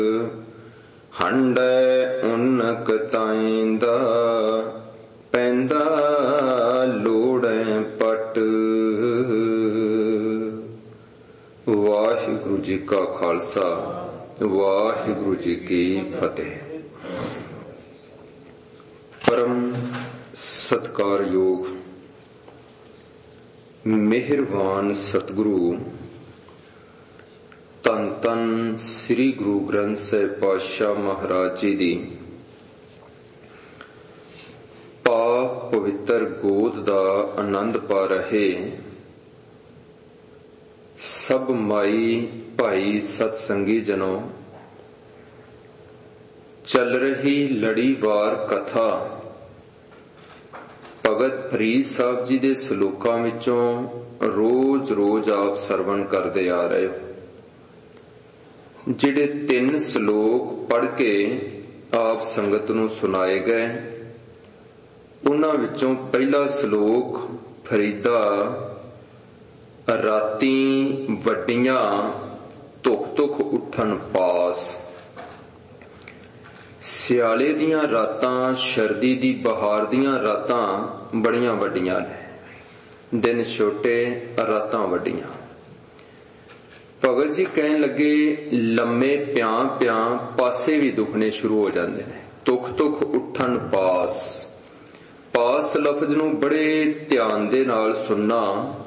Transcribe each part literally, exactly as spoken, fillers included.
ਹੰਡੈ ਉਨਕ ਤਾਈਂਦਾ ਪੈਂਦਾ ਲੋੜੈ ਪਟ। ਵਾਹਿਗੁਰੂ ਜੀ ਕਾ ਖਾਲਸਾ, ਵਾਹਿਗੁਰੂ ਜੀ ਕੀ ਫਤਿਹ। ਪਰਮ ਸਤਿਕਾਰਯੋਗ ਮਿਹਰਬਾਨ ਸਤਿਗੁਰੂ ਧੰਨ ਧੰਨ ਸ੍ਰੀ ਗੁਰੂ ਗ੍ਰੰਥ ਸਾਹਿਬ ਪਾਤਸ਼ਾਹ ਮਹਾਰਾਜ ਜੀ ਦੀ ਪਾਕ ਪਵਿੱਤਰ ਗੋਦ ਦਾ ਆਨੰਦ ਪਾ ਰਹੇ ਸਭ ਮਾਈ ਭਾਈ ਸਤਸੰਗੀ ਜਨੋ, ਚੱਲ ਰਹੀ ਲੜੀਵਾਰ ਕਥਾ ਭਗਤ ਫਰੀਦ ਸਾਹਿਬ ਜੀ ਦੇ ਸਲੋਕਾਂ ਵਿੱਚੋਂ ਰੋਜ਼ ਰੋਜ਼ ਆਪ ਸਰਵਣ ਕਰਦੇ ਆ ਰਹੇ ਹੋ। ਜਿਹੜੇ ਤਿੰਨ ਸਲੋਕ ਪੜ੍ਹ ਕੇ ਆਪ ਸੰਗਤ ਨੂੰ ਸੁਣਾਏ ਗਏ, ਉਹਨਾਂ ਵਿੱਚੋਂ ਪਹਿਲਾ ਸਲੋਕ ਫਰੀਦਾ ਰਾਤੀ ਵੱਡੀਆਂ ਧੁਖ ਧੁਖ ਉੱਠਣ ਪਾਸ। ਸਿਆਲੇ ਦੀਆਂ ਰਾਤਾਂ, ਸਰਦੀ ਦੀ ਬਹਾਰ ਦੀਆਂ ਰਾਤਾਂ ਬੜੀਆਂ ਵੱਡੀਆਂ ਨੇ, ਦਿਨ ਛੋਟੇ ਰਾਤਾਂ ਵੱਡੀਆਂ। ਭਗਤ ਜੀ ਕਹਿਣ ਲੱਗੇ ਲੰਮੇ ਪਿਆਂ ਪਿਆਂ ਪਾਸੇ ਵੀ ਦੁਖਣੇ ਸ਼ੁਰੂ ਹੋ ਜਾਂਦੇ ਨੇ। ਧੁਖ ਧੁਖ ਉੱਠਣ ਪਾਸ। ਪਾਸ ਲਫ਼ਜ਼ ਨੂੰ ਬੜੇ ਧਿਆਨ ਦੇ ਨਾਲ ਸੁਣਨਾ।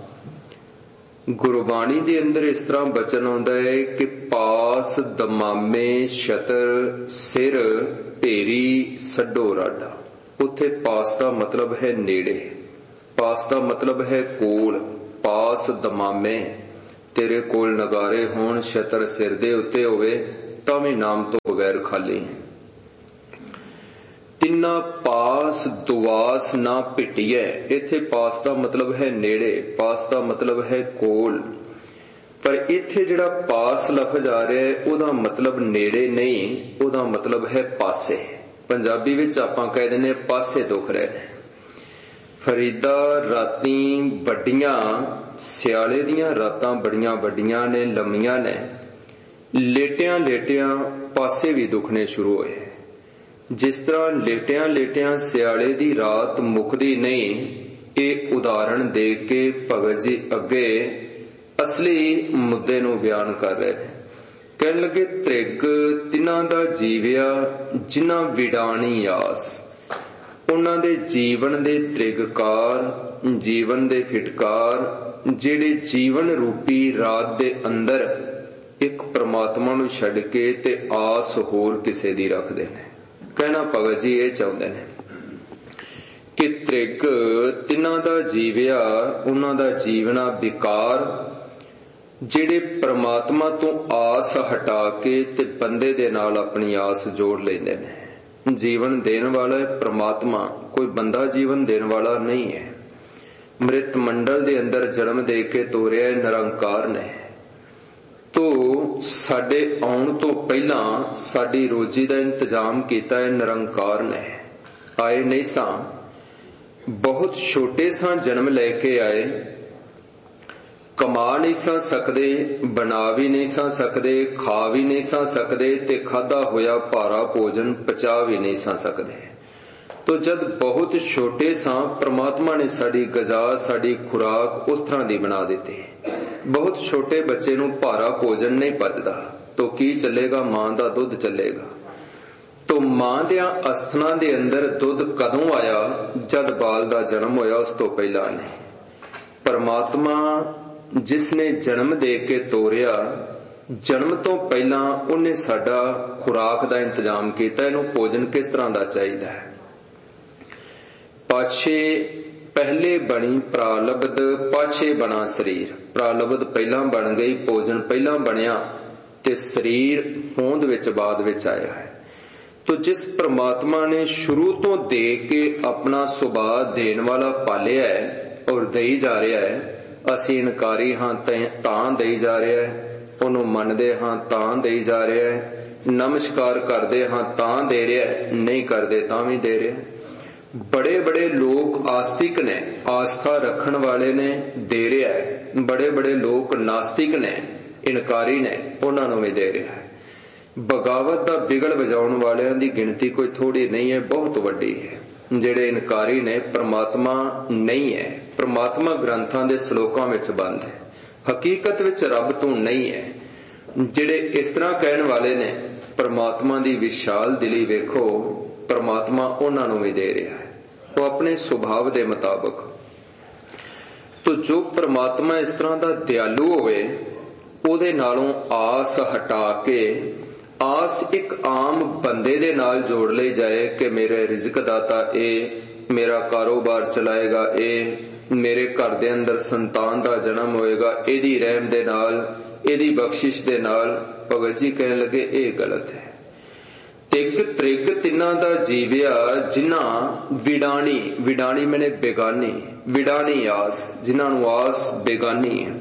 ਗੁਰਬਾਣੀ ਦੇ ਅੰਦਰ ਇਸ ਤਰ੍ਹਾਂ ਬਚਨ ਆਉਂਦਾ ਹੈ ਕਿ ਪਾਸ ਦਮਾਮੇ ਛਤਰ ਸਿਰ ਢੇਰੀ ਸੱਡੋ ਰਾਡਾ। ਉੱਥੇ ਪਾਸ ਦਾ ਮਤਲਬ ਹੈ ਨੇੜੇ, ਪਾਸ ਦਾ ਮਤਲਬ ਹੈ ਕੋਲ। ਪਾਸ ਦਮਾਮੇ, ਤੇਰੇ ਕੋਲ ਨਗਾਰੇ ਹੋਣ, ਛਤਰ ਸਿਰ ਦੇ ਉੱਤੇ ਹੋਵੇ ਤਾਂ ਵੀ ਨਾਮ ਤੋਂ ਬਗੈਰ ਖਾਲੀ। ਤਿੰਨਾ ਪਾਸ ਦੁਆਸ ਨਾ ਭਿਟੀਐ। ਇੱਥੇ ਪਾਸ ਦਾ ਮਤਲਬ ਹੈ ਨੇੜੇ, ਪਾਸ ਦਾ ਮਤਲਬ ਹੈ ਕੋਲ। ਪਰ ਇੱਥੇ ਜਿਹੜਾ ਪਾਸ ਲਫ਼ਜ਼ ਆ ਰਿਹਾ ਹੈ ਉਹਦਾ ਮਤਲਬ ਨੇੜੇ ਨਹੀਂ, ਉਹਦਾ ਮਤਲਬ ਹੈ ਪਾਸੇ। ਪੰਜਾਬੀ ਵਿੱਚ ਆਪਾਂ ਕਹਿ ਦਿੰਦੇ ਹਾਂ ਪਾਸੇ ਦੁਖ ਰਹੇ ਨੇ। ਫਰੀਦਾ ਰਾਤੀ ਵੱਡੀਆਂ, ਸਿਆਲੇ ਦੀਆਂ ਰਾਤਾਂ ਬੜੀਆਂ ਵੱਡੀਆਂ ਨੇ, ਲੰਮੀਆਂ ਨੇ। ਲੇਟਿਆਂ ਲੇਟਿਆਂ ਪਾਸੇ ਵੀ ਦੁਖਣੇ ਸ਼ੁਰੂ ਹੋਏ। ਜਿਸ ਤਰ੍ਹਾਂ ਲੇਟਿਆਂ ਲੇਟਿਆਂ ਸਿਆਲੇ ਦੀ ਰਾਤ ਮੁੱਕਦੀ ਨਹੀਂ, ਇਹ ਉਦਾਹਰਣ ਦੇ ਕੇ ਭਗਤ ਜੀ ਅੱਗੇ ਅਸਲੀ ਮੁੱਦੇ ਨੂੰ ਬਿਆਨ ਕਰ ਰਹੇ ਨੇ। ਕਹਿਣ ਲੱਗੇ ਤ੍ਰਿਗ ਤਿਨਾਂ ਦਾ ਜੀਵਿਆ ਜਿਨ੍ਹਾਂ ਵਿਡਾਣੀ ਆਸ। ਉਹਨਾਂ ਦੇ ਜੀਵਨ ਦੇ ਤ੍ਰਿਗਕਾਰ, ਜੀਵਨ ਦੇ ਫਿਟਕਾਰ, ਜਿਹੜੇ ਜੀਵਨ ਰੂਪੀ ਰਾਤ ਦੇ ਅੰਦਰ ਇੱਕ ਪ੍ਰਮਾਤਮਾ ਨੂੰ ਛੱਡ ਕੇ ਤੇ ਆਸ ਹੋਰ ਕਿਸੇ ਦੀ ਰੱਖਦੇ ਨੇ। ਕਹਿਣਾ ਭਗਤ ਜੀ ਇਹ ਚਾਹੁੰਦੇ ਨੇ ਕਿ ਤ੍ਰਿਗ ਤਿਨਾਂ ਦਾ ਜੀਵਿਆ, ਉਹਨਾਂ ਦਾ ਜੀਵਨਾ ਵਿਕਾਰ, ਜਿਹੜੇ ਪ੍ਰਮਾਤਮਾ ਤੋਂ ਆਸ ਹਟਾ ਕੇ ਤੇ ਬੰਦੇ ਦੇ ਨਾਲ ਆਪਣੀ ਆਸ ਜੋੜ ਲੈਂਦੇ ਨੇ। ਜੀਵਨ ਦੇਣ ਵਾਲਾ ਹੈ ਪ੍ਰਮਾਤਮਾ, ਕੋਈ ਬੰਦਾ ਜੀਵਨ ਦੇਣ ਵਾਲਾ ਨਹੀਂ ਹੈ। ਮ੍ਰਿਤ ਮੰਡਲ ਦੇ ਅੰਦਰ ਜਨਮ ਦੇ ਕੇ ਤੋਰਿਆ ਨਿਰੰਕਾਰ ਨੇ। ਤੋ ਸਾਡੇ ਆਉਣ ਤੋਂ ਪਹਿਲਾਂ ਸਾਡੀ ਰੋਜੀ ਦਾ ਇੰਤਜ਼ਾਮ ਕੀਤਾ ਹੈ ਨਿਰੰਕਾਰ ਨੇ। ਆਏ ਨਹੀਂ ਸਾਂ, ਬਹੁਤ ਛੋਟੇ ਸਾਂ, ਜਨਮ ਲੈ ਕੇ ਆਏ। ਕਮਾ ਨਹੀਂ ਸਾਂ ਸਕਦੇ, ਬਣਾ ਵੀ ਨਹੀਂ ਸਾਂ ਸਕਦੇ, ਖਾ ਵੀ ਨਹੀਂ ਸਾਂ ਸਕਦੇ ਤੇ ਖਾਧਾ ਹੋਇਆ ਭਾਰਾ ਭੋਜਨ ਪਚਾ ਵੀ ਨਹੀਂ ਸਾਂ ਸਕਦੇ। ਤੋ ਜਦ ਬਹੁਤ ਛੋਟੇ ਸਾਂ, ਪ੍ਰਮਾਤਮਾ ਨੇ ਸਾਡੀ ਗ਼ਜ਼ਾ, ਸਾਡੀ ਖੁਰਾਕ ਉਸ ਤਰ੍ਹਾਂ ਦੀ ਬਣਾ ਦਿੱਤੀ। ਬਹੁਤ ਛੋਟੇ ਬੱਚੇ ਨੂੰ ਭਾਰਾ ਭੋਜਨ ਨਹੀਂ ਪਚਦਾ, ਤੋ ਕੀ ਚੱਲੇਗਾ? ਮਾਂ ਦਾ ਦੁੱਧ ਚੱਲੇਗਾ। ਤੋ ਮਾਂ ਦਿਆਂ ਅਸਥਨਾਂ ਦੇ ਅੰਦਰ ਦੁੱਧ ਕਦੋਂ ਆਇਆ? ਜਦ ਬਾਲ ਦਾ ਜਨਮ ਹੋਇਆ, ਉਸ ਤੋਂ ਪਹਿਲਾਂ ਨਹੀਂ। ਪਰਮਾਤਮਾ ਜਿਸ ਨੇ ਜਨਮ ਦੇ ਕੇ ਤੋਰਿਆ, ਜਨਮ ਤੋਂ ਪਹਿਲਾਂ ਉਹਨੇ ਸਾਡਾ ਖੁਰਾਕ ਦਾ ਇੰਤਜ਼ਾਮ ਕੀਤਾ। ਇਹਨੂੰ ਭੋਜਨ ਕਿਸ ਤਰ੍ਹਾਂ ਦਾ ਚਾਹੀਦਾ ਹੈ? ਪਾਛੇ ਪਹਿਲੇ ਬਣੀ ਪ੍ਰਾਲਬਧ, ਪਾਛੇ ਬਣਾ ਸਰੀਰ। ਪ੍ਰਾਲਬਧ ਪਹਿਲਾਂ ਬਣ ਗਈ, ਭੋਜਨ ਪਹਿਲਾਂ ਬਣਿਆ ਤੇ ਸਰੀਰ ਹੋਂਦ ਵਿੱਚ ਬਾਅਦ ਵਿੱਚ ਆਇਆ ਹੈ। ਤੋ ਜਿਸ ਪ੍ਰਮਾਤਮਾ ਨੇ ਸ਼ੁਰੂ ਤੋਂ ਦੇ ਕੇ ਆਪਣਾ ਸੁਭਾਅ ਦੇਣ ਵਾਲਾ ਪਾਲਿਆ ਹੈ ਔਰ ਦੇਈ ਜਾ ਰਿਹਾ ਹੈ, ਅਸੀਂ ਇਨਕਾਰੀ ਹਾਂ ਤਾਂ ਦੇਈ ਜਾ ਰਿਹਾ ਹੈ, ਉਹਨੂੰ ਮੰਨਦੇ ਹਾਂ ਤਾਂ ਦੇਈ ਜਾ ਰਿਹਾ ਹੈ, ਨਮਸਕਾਰ ਕਰਦੇ ਹਾਂ ਤਾਂ ਦੇ ਰਿਹਾ ਹੈ, ਨਹੀਂ ਕਰਦੇ ਤਾਂ ਵੀ ਦੇ ਰਿਹਾ। ਬੜੇ ਬੜੇ ਲੋਕ ਆਸਤਿਕ ਨੇ, ਆਸਥਾ ਰੱਖਣ ਵਾਲੇ ਨੇ, ਦੇ ਰਿਹਾ ਹੈ। ਬੜੇ ਬੜੇ ਲੋਕ ਨਾਸਤਿਕ ਨੇ, ਇਨਕਾਰੀ ਨੇ, ਉਹਨਾਂ ਨੂੰ ਵੀ ਦੇ ਰਿਹਾ ਹੈ। बगावत दा बिगड़ वजाउण वालियां दी गिणती कोई थोड़ी नहीं है, बहुत वड्डी है। ਜਿਹੜੇ ਇਨਕਾਰੀ ਨੇ परमात्मा नहीं है, परमात्मा ग्रंथां दे श्लोकां विच बंद है, हकीकत विच रब तो नहीं है। ਜਿਹੜੇ इस तरह कहण वाले ने परमात्मा दी विशाल दिली वेखो, परमात्मा उन्हां नूं भी दे रहा है, वो अपने सुभाव दे मुताबिक। तो जो परमात्मा इस तरह दा दयालु होवे, ਉਹਦੇ ਨਾਲੋਂ आस हटा के आस एक आम बंदे दे नाल जोड़ ली जाए कि मेरे रिज़्क दाता ए, मेरा कारोबार चलाएगा ए, मेरे घर दे अंदर संतान दा जन्म होएगा एदी रहम दे नाल, एदी बख्शिश दे नाल। भगत जी कहने लगे ये गलत है। तिग त्रिग तिन्ना दा जीविया जिन्हां विडाणी, विडाणी मैंने बेगानी, विडाणी आस, जिन्हां नूं आस बेगानी है।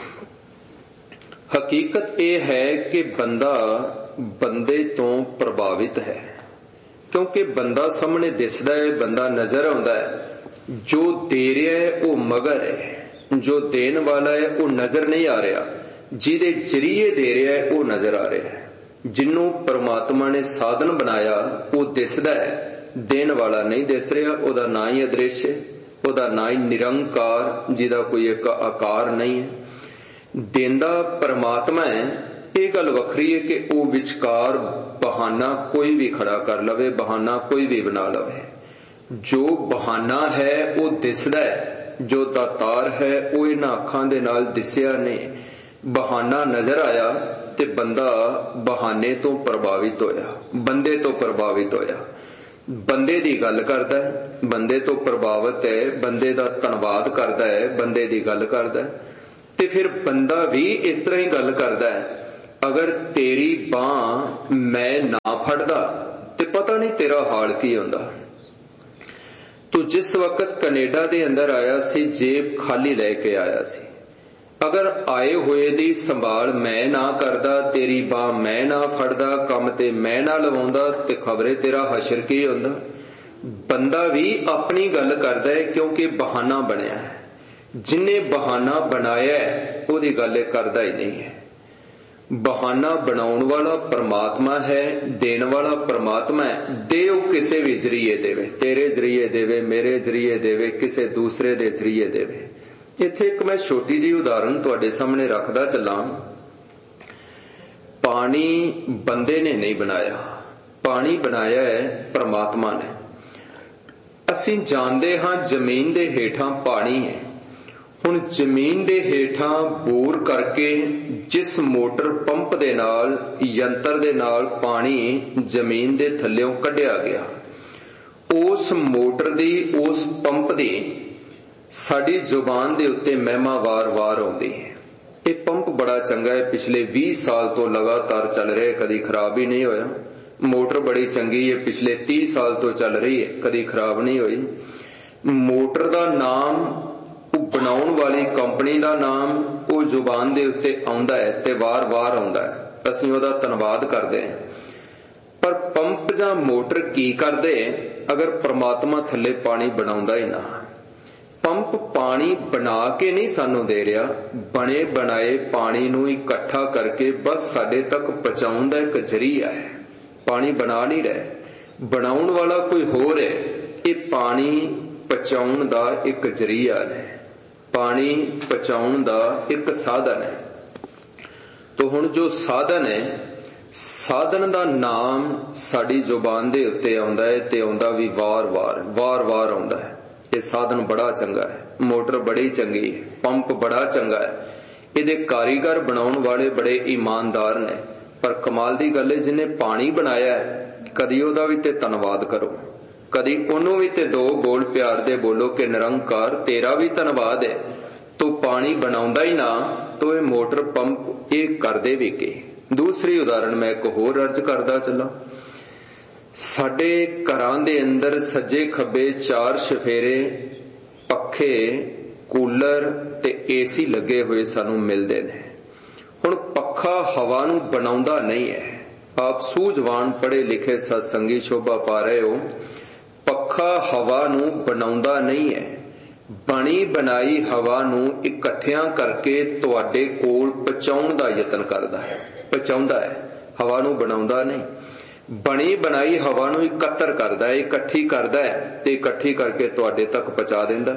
हकीकत यह है कि बंदा बंदे तो प्रभावित है, क्योंकि बंदा सामने दिसदा है, बंदा नजर आउंदा है। जो दे रहा है वो मगर है, जो देन वाला है वो नजर नहीं आ रहा, जिहदे जरिए दे रहा है वो नजर आ रहा है। जिन्हों परमात्मा ने साधन बनाया वो दिसदा है, देन वाला नहीं दिस रहा। ओदा ना ही अदृश्य, ओदा ना ही निरंकार, जिहदा कोई एक आकार नहीं है। देंदा परमात्मा है। ये गल वखरी है कि वो विचकार बहाना कोई भी खड़ा कर लवे, बहाना कोई भी बना लवे। जो बहाना है वो दिसदा है, जो दातार है वो इन्हां अखां दे नाल दिसिया नहीं। बहाना नजर आया ते बंदा बहाने तो प्रभावित होया, बंदे तो प्रभावित होया। बंदे दी गल करदा है, बंदे तो प्रभावित है, बंदे दा धन्नवाद करदा है, बंदे दी गल करदा है। ते फिर बंदा भी इस तरह ही गल करदा है, अगर तेरी बांह मैं ना फड़दा ते पता नहीं तेरा हाल की होंदा। तो जिस वक्त कनेडा दे अंदर आया सी, जेब खाली लेके आया सी, अगर आए हुए दी संभाल मैं ना करदा, तेरी बांह मैं ना फड़दा, काम ते मैं ना लवाउंदा, ते खबरे तेरा हशर की होंदा। बंदा भी अपनी गल करदा है, क्योंकि बहाना बनया है। जिन्ने बहाना बनाया है ओदी गल करदा ही नहीं है। बहाना बनाउण वाला परमात्मा है, देन वाला परमात्मा है। दे किसे भी जरिए देवे, तेरे जरिए देवे, मेरे जरिए देवे, किसे दूसरे दे जरिए देवे। इत्थे एक मैं छोटी जी उदाहरण तुहाडे सामने रखदा चलां। पानी बंदे ने नहीं बनाया, पानी बनाया है परमात्मा ने। असीं जानदे हां जमीन दे हेठां पानी है। हुण जमीन दे हेठां बोर करके जिस मोटर पंप दे नाल, यंत्र दे नाल पानी जमीन दे थल्लेों कढिया गया, उस मोटर दी, उस पंप दी साडी जुबान दे उत्ते महिमा वार वार आउंदी है। ये पंप बड़ा चंगा है, पिछले बीस साल तो लगातार चल रहा है, कदी खराब ही नहीं होया। मोटर बड़ी चंगी है, पिछले तीस साल तो चल रही है, कदी खराब नहीं हुई। मोटर दा नाम, बनाउण वाली कंपनी दा नाम वो जुबान दे उत्ते आउंदा है ते वार वार आउंदा है। असीं ओहदा धन्नवाद करदे हां। पर पंप जां मोटर की करदे अगर परमात्मा थल्ले पानी बनाउंदा ही ना? पंप पानी बना के नहीं सानू दे रहा, बने बनाए पानी नूं इकट्ठा करके बस साडे तक पहुंचाउण दा इक जरिया है। पानी बना नहीं रहे, बनाउण वाला कोई होर है। ये पानी पहुंचाउण दा एक जरिया है, पानी पहुंचाउण दा एक साधन है। तो हुण जो साधन है, साधन दा नाम साडी जुबान दे उत्ते आउंदा है ते आउंदा भी वार वार वार वार आउंदा है। ये साधन बड़ा चंगा है, मोटर बड़ी चंगी है, पंप बड़ा चंगा है, इहदे कारीगर बनाउण वाले बड़े ईमानदार ने। पर कमाल दी गल है, जिन्हें पानी बनाया है कदी ओहदा भी ते धन्नवाद करो, कदी ओनू भी ते दो बोल प्यार दे बोलो कि निरंकार तेरा भी धन्नवाद है। तो पानी बनाउंदा ही ना तो ये मोटर पंप ये करदे भी के। दूसरी उदाहरण मैं एक होर अर्ज करदा चला। साडे घरां दे अंदर सज्जे खब्बे चार शफेरे पखे, कूलर ते एसी लगे हुए सानू मिलदे ने। हुण पखा हवा नूं बनाउंदा नहीं है। आप सूझवान पढ़े लिखे सत्संगी शोभा पा रहे हो। पखा हवा नूं बनाउंदा नहीं है, बनी बनाई हवा नूं इकट्ठियां करके तुहाडे कोल पहुंचाउण दा यतन करदा है, पहुंचाउंदा है। हवा नूं बनाउंदा नहीं। बनी बनाई हवा नूं इकत्तर करदा है, इकट्ठी करदा है ते इकट्ठी करके तुहाडे तक पहुंचा दिंदा।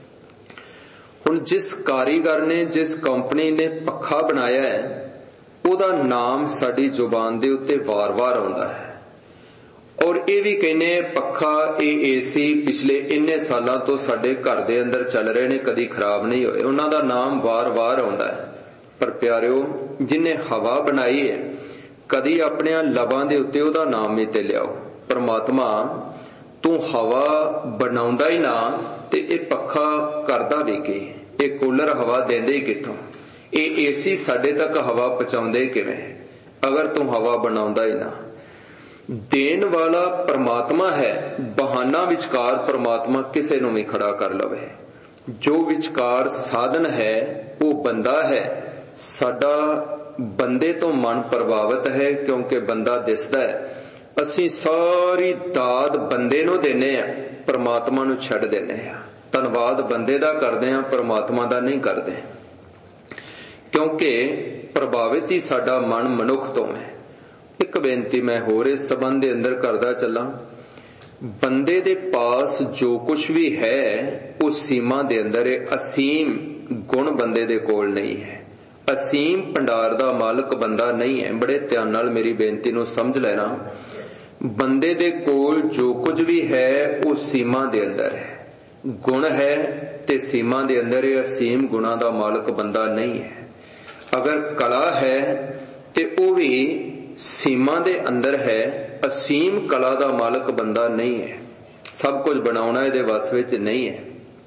हुण जिस कारीगर ने, जिस कंपनी ने पक्खा बनाया है, उहदा नाम साडी जुबान दे उत्ते वार वार आउंदा है। और ये भी कहने पक्खा ये एसी पिछले इन्ने सालों तो साडे घर दे अंदर चल रहे ने, कदी खराब नहीं होए, उन्हां दा नाम वार वार आउंदा है। पर प्यारिओ, जिन्हें हवा बनाई है, कदी अपने लबां दे उत्ते उहदा नाम भी ते लियाओ। परमात्मा तू हवा बनाउंदा ही ना ते ये पक्खा करदा भी की, ये कूलर हवा देंदे ही किथों, ये एसी साडे तक हवा पहुंचाउंदे किवें, अगर तू हवा बनाउंदा ही ना। देन वाला परमात्मा है, बहाना विचकार परमात्मा किसे नूं भी खड़ा कर लवे। जो विचकार साधन है वो बंदा है। साडा बंदे तो मन प्रभावित है, क्योंकि बंदा दिसदा है। असीं सारी दाद बंदे नूं देने आ, परमात्मा नूं छड्ड देने आ। धन्नवाद बंदे दा करदे आ, परमात्मा दा नहीं करदे, क्योंकि प्रभावित ही साडा मन मनुख तो है। एक बेनती मैं होर इस संबंध दे अंदर करदा चला, बंदे दे पास जो कुछ भी है उस सीमा दे अंदर है। असीम गुण बंदे दे कोल नहीं है, असीम भंडार दा मालक बंदा नहीं है। बड़े ध्यान नाल मेरी बेनती नूं समझ लेना, बंदे दे कोल जो कुछ भी है उस सीमा दे अंदर है। गुण है ते सीमा दे अंदर है, असीम गुणा दा मालक बंदा नहीं है। अगर कला है ते वो भी सीमा दे अंदर है, असीम कला दा मालक बंदा नहीं है। सब कुछ बनाउणा इहदे वस विच नहीं है।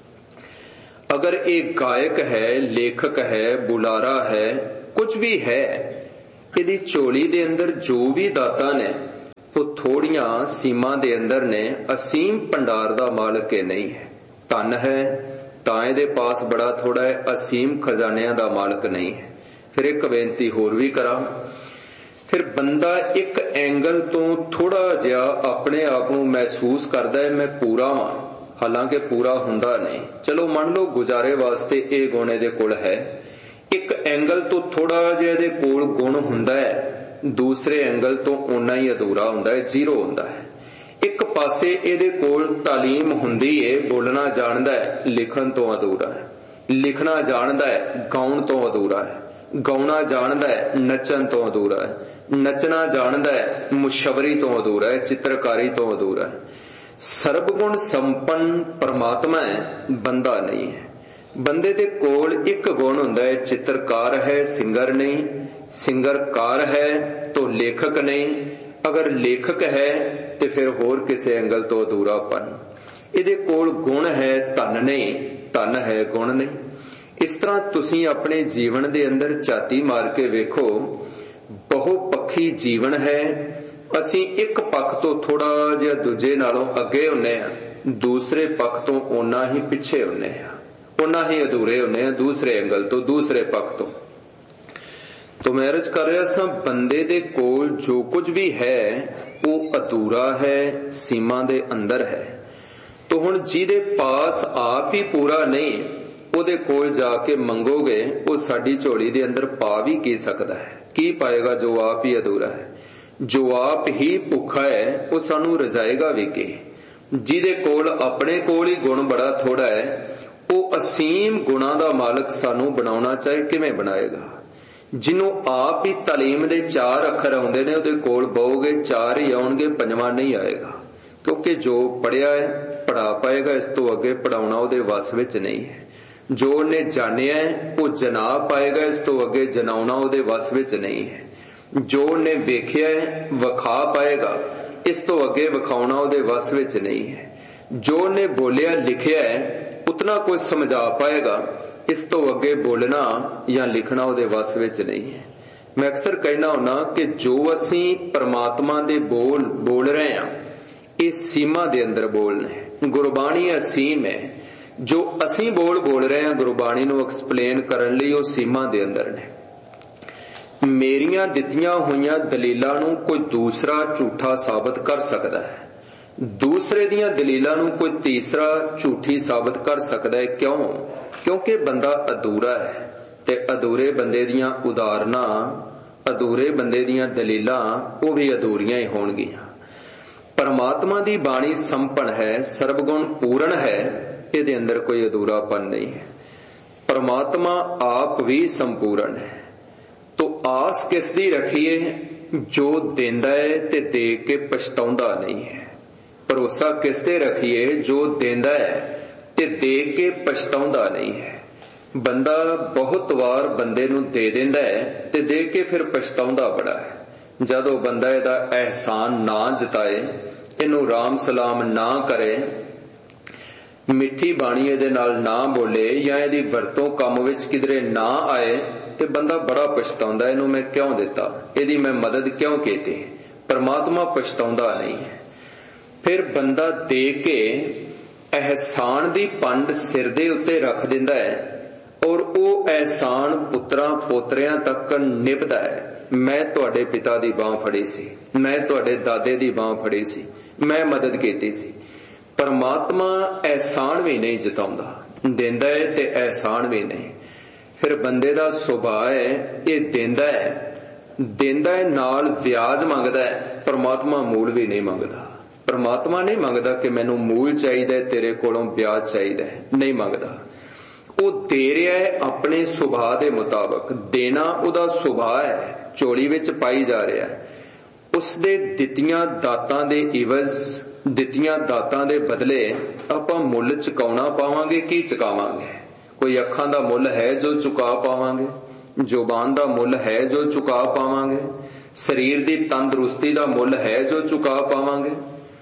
अगर एक गायक है, लेखक है, बुलारा है, कुछ भी है, इहदी झोली दे अंदर जो भी दाता ने वो थोड़ियां सीमा दे अंदर ने, असीम भंडार दा मालक ये नहीं है। धन है तां इहदे पास बड़ा थोड़ा है, असीम खजानियां दा मालक नहीं है। फिर एक बेनती होर भी करा, फिर बंदा एक एंगल तो थोड़ा जिहा अपने आप नूं महसूस करदा है मैं पूरा वां, हालांकि पूरा हुंदा नहीं। चलो मान लो गुजारे वास्ते ये गुण इहदे कोल है, एक एंगल तो थोड़ा जिहा इहदे कोल गुण हुंदा है, दूसरे एंगल तो उन्ना ही अधूरा हुंदा है, जीरो हुंदा है। एक पासे इहदे कोल तालीम हुंदी है, बोलना जानदा है, लिखण तो अधूरा है, लिखना जानदा है, गाउण तो अधूरा है, गाउणा जानदा है, नचण तो अधूरा है, नचना जानदा है, मुशवरी तो अधूरा है, चित्रकारी तो अधूरा है। सर्वगुण संपन्न परमात्मा है, बंदा नहीं है। बंदे दे कोल एक गुण हुंदा है, चित्रकार है, सिंगर नहीं, सिंगरकार है तो लेखक नहीं, अगर लेखक है तो फिर होर किसी एंगल तो अधूरापन। इहदे कोल गुण है, धन नहीं, धन है, गुण नहीं। इस तरह तुसीं अपने जीवन दे अंदर झाती मार के वेखो, बहुपक्षी जीवन है। असीं एक पक्ष तो थोड़ा जिहा दूजे नालों अगे हुन्ने आ, दूसरे पक्ष तो उन्ना ही पिछे हुन्ने आ, उन्ना ही अधूरे हुन्ने आ दूसरे एंगल तो, दूसरे पक्ष तो। तो मैं अर्ज कर रहा सा, बंदे दे कोल जो कुछ भी है वो अधूरा है, सीमा दे अंदर है। तो हुण जिहदे पास आप ही पूरा नहीं, ਉਹਦੇ ਕੋਲ ਜਾ ਕੇ ਮੰਗੋਗੇ, ਉਹ ਸਾਡੀ ਝੋਲੀ ਦੇ ਅੰਦਰ ਪਾ ਵੀ ਕੀ ਸਕਦਾ ਹੈ? ਕੀ ਪਾਏਗਾ ਜੋ ਆਪ ਹੀ ਅਧੂਰਾ ਹੈ? ਜੋ ਆਪ ਹੀ ਭੁੱਖਾ ਹੈ ਉਹ ਸਾਨੂੰ ਰਜਾਏਗਾ ਵੀ ਕੀ? ਜਿਹਦੇ ਕੋਲ ਆਪਣੇ ਕੋਲ ਹੀ ਗੁਣ ਬੜਾ ਥੋੜਾ ਹੈ, ਉਹ ਅਸੀਮ ਗੁਣਾਂ ਦਾ ਮਾਲਕ ਸਾਨੂੰ ਬਣਾਉਣਾ ਚਾਹੇ ਕਿਵੇਂ ਬਣਾਏਗਾ? ਜਿਹਨੂੰ ਆਪ ਹੀ ਤਾਲੀਮ ਦੇ ਚਾਰ ਅੱਖਰ ਆਉਂਦੇ ਨੇ, ਉਹਦੇ ਕੋਲ ਬਹੋਗੇ ਚਾਰ ਹੀ ਆਉਣਗੇ, ਪੰਜਵਾਂ ਨਹੀਂ ਆਏਗਾ। ਕਿਉਂਕਿ ਜੋ ਪੜਿਆ ਹੈ ਪੜਾ ਪਾਏਗਾ, ਇਸ ਤੋਂ ਅੱਗੇ ਪੜਾਉਣਾ ਉਹਦੇ ਵੱਸ ਵਿੱਚ ਨਹੀਂ ਹੈ। जो ने जानिया है वो जना पाएगा, इस तो अगे जनाउना उहदे वस विच नहीं है। जो ने वेखिया है वखा पाएगा, इस तो अगे विखाउना उहदे वस विच नहीं है। जो ने बोलिया लिखिया है उतना कुछ समझा पाएगा, इस तो अगे बोलना या लिखना उहदे वस विच नहीं है। मैं अक्सर कहना हुन्ना कि जो असीं परमात्मा दे बोल बोल रहे हैं, इस सीमा दे अंदर बोलने। गुरबाणी असीम है, जो असीं बोल बोल रहे हैं गुरबाणी नूं एक्सप्लेन करन लई ਉਹ सीमा दे अंदर ने। मेरियां दित्तियां होईयां दलीलां नूं कोई दूसरा झूठा साबित कर सकदा है, दूसरे दियां दलीलां नूं कोई तीसरा झूठी साबित कर सकदा है। क्यों? क्योंकि बंदा अधूरा है ते अधूरे बंदे दियां उदाहरणां ਅਧੂਰੇ ਬੰਦੇ ਦੀਆਂ ਦਲੀਲਾਂ ਉਹ ਵੀ ਅਧੂਰੀਆਂ ਹੀ ਹੋਣਗੀਆਂ। ਪਰਮਾਤਮਾ ਦੀ ਬਾਣੀ ਸੰਪਨ ਹੈ, ਸਰਬਗੁਣ ਪੂਰਨ ਹੈ, ਇਹਦੇ ਅੰਦਰ ਕੋਈ ਅਧੂਰਾਪਨ ਨਹੀਂ ਹੈ। ਪਰਮਾਤਮਾ ਆਪ ਵੀ ਸੰਪੂਰਨ ਹੈ। ਤੋ ਆਸ ਕਿਸ ਦੀ ਰੱਖੀਏ? ਜੋ ਦਿੰਦਾ ਹੈ ਤੇ ਦੇ ਕੇ ਪਛਤਾਉਂਦਾ ਨਹੀਂ ਹੈ। ਭਰੋਸਾ ਕਿਸ ਤੇ ਰੱਖੀਏ? ਜੋ ਦਿੰਦਾ ਹੈ ਤੇ ਦੇ ਕੇ ਪਛਤਾਉਂਦਾ ਨਹੀਂ ਹੈ। ਬੰਦਾ ਬਹੁਤ ਵਾਰ ਬੰਦੇ ਨੂੰ ਦੇ ਦਿੰਦਾ ਹੈ ਤੇ ਦੇ ਕੇ ਫਿਰ ਪਛਤਾਉਂਦਾ ਬੜਾ ਹੈ। ਜਦੋਂ ਬੰਦਾ ਇਹਦਾ ਅਹਿਸਾਨ ਨਾ ਜਤਾਏ, ਇਹਨੂੰ ਰਾਮ ਸਲਾਮ ਨਾ ਕਰੇ, ਮਿੱਠੀ ਬਾਣੀ ਇਹਦੇ ਨਾਲ ਨਾ ਬੋਲੇ ਜਾਂ ਇਹਦੀ ਵਰਤੋਂ ਕੰਮ ਵਿੱਚ ਕਿਧਰੇ ਨਾ ਆਏ ਤੇ ਬੰਦਾ ਬੜਾ ਪਛਤਾਉਂਦਾ, ਇਹਨੂੰ ਮੈਂ ਕਿਉਂ ਦਿੱਤਾ, ਇਹਦੀ ਮੈਂ ਮਦਦ ਕਿਉਂ ਕੀਤੀ। ਪਰਮਾਤਮਾ ਪਛਤਾਉਂਦਾ ਨਹੀਂ ਹੈ। ਫਿਰ ਬੰਦਾ ਦੇ ਕੇ ਅਹਿਸਾਨ ਦੀ ਪੰਡ ਸਿਰ ਦੇ ਉੱਤੇ ਰੱਖ ਦਿੰਦਾ ਹੈ ਔਰ ਉਹ ਅਹਿਸਾਨ ਪੁੱਤਰਾਂ ਪੋਤਰਿਆਂ ਤੱਕ ਨਿਭਦਾ ਹੈ। ਮੈਂ ਤੁਹਾਡੇ ਪਿਤਾ ਦੀ ਬਾਂਹ ਫੜੀ ਸੀ, ਮੈਂ ਤੁਹਾਡੇ ਦਾਦੇ ਦੀ ਬਾਂਹ ਫੜੀ ਸੀ, ਮੈਂ ਮਦਦ ਕੀਤੀ ਸੀ। ਪਰਮਾਤਮਾ ਅਹਿਸਾਨ ਵੀ ਨਹੀਂ ਜਤਾਉਂਦਾ, ਦਿੰਦਾ ਹੈ ਤੇ ਅਹਿਸਾਨ ਵੀ ਨਹੀਂ। ਫਿਰ ਬੰਦੇ ਦਾ ਸੁਭਾਅ ਹੈ ਇਹ ਦਿੰਦਾ ਹੈ, ਦਿੰਦਾ ਹੈ ਨਾਲ ਵਿਆਜ ਮੰਗਦਾ ਹੈ। ਪਰਮਾਤਮਾ ਮੂਲ ਵੀ ਨਹੀਂ ਮੰਗਦਾ। ਪਰਮਾਤਮਾ ਨਹੀਂ ਮੰਗਦਾ ਕਿ ਮੈਨੂੰ ਮੂਲ ਚਾਹੀਦਾ ਤੇਰੇ ਕੋਲੋਂ ਵਿਆਜ ਚਾਹੀਦਾ, ਨਹੀਂ ਮੰਗਦਾ। ਉਹ ਦੇ ਰਿਹਾ ਹੈ ਆਪਣੇ ਸੁਭਾਅ ਦੇ ਮੁਤਾਬਕ। ਦੇਣਾ ਉਹਦਾ ਸੁਭਾਅ ਹੈ, ਝੋਲੀ ਵਿੱਚ ਪਾਈ ਜਾ ਰਿਹਾ ਹੈ। ਉਸਦੇ ਦਿੱਤੀਆਂ ਦਾਤਾਂ ਦੇ ਇਵਜ਼, ਦਿੱਤੀਆਂ ਦਾਤਾਂ ਦੇ ਬਦਲੇ ਆਪਾਂ ਮੁੱਲ ਚੁਕਾਉਣਾ ਪਾਵਾਂਗੇ। ਕੀ ਚੁਕਾਵਾਂਗੇ? ਕੋਈ ਅੱਖਾਂ ਦਾ ਮੁੱਲ ਹੈ ਜੋ ਚੁਕਾ ਪਾਵਾਂਗੇ, ਜ਼ੁਬਾਨ ਦਾ ਮੁੱਲ ਹੈ ਜੋ ਚੁਕਾ ਪਾਵਾਂਗੇ, ਸਰੀਰ ਦੀ ਤੰਦਰੁਸਤੀ ਦਾ ਮੁੱਲ ਹੈ ਜੋ ਚੁਕਾ ਪਾਵਾਂਗੇ।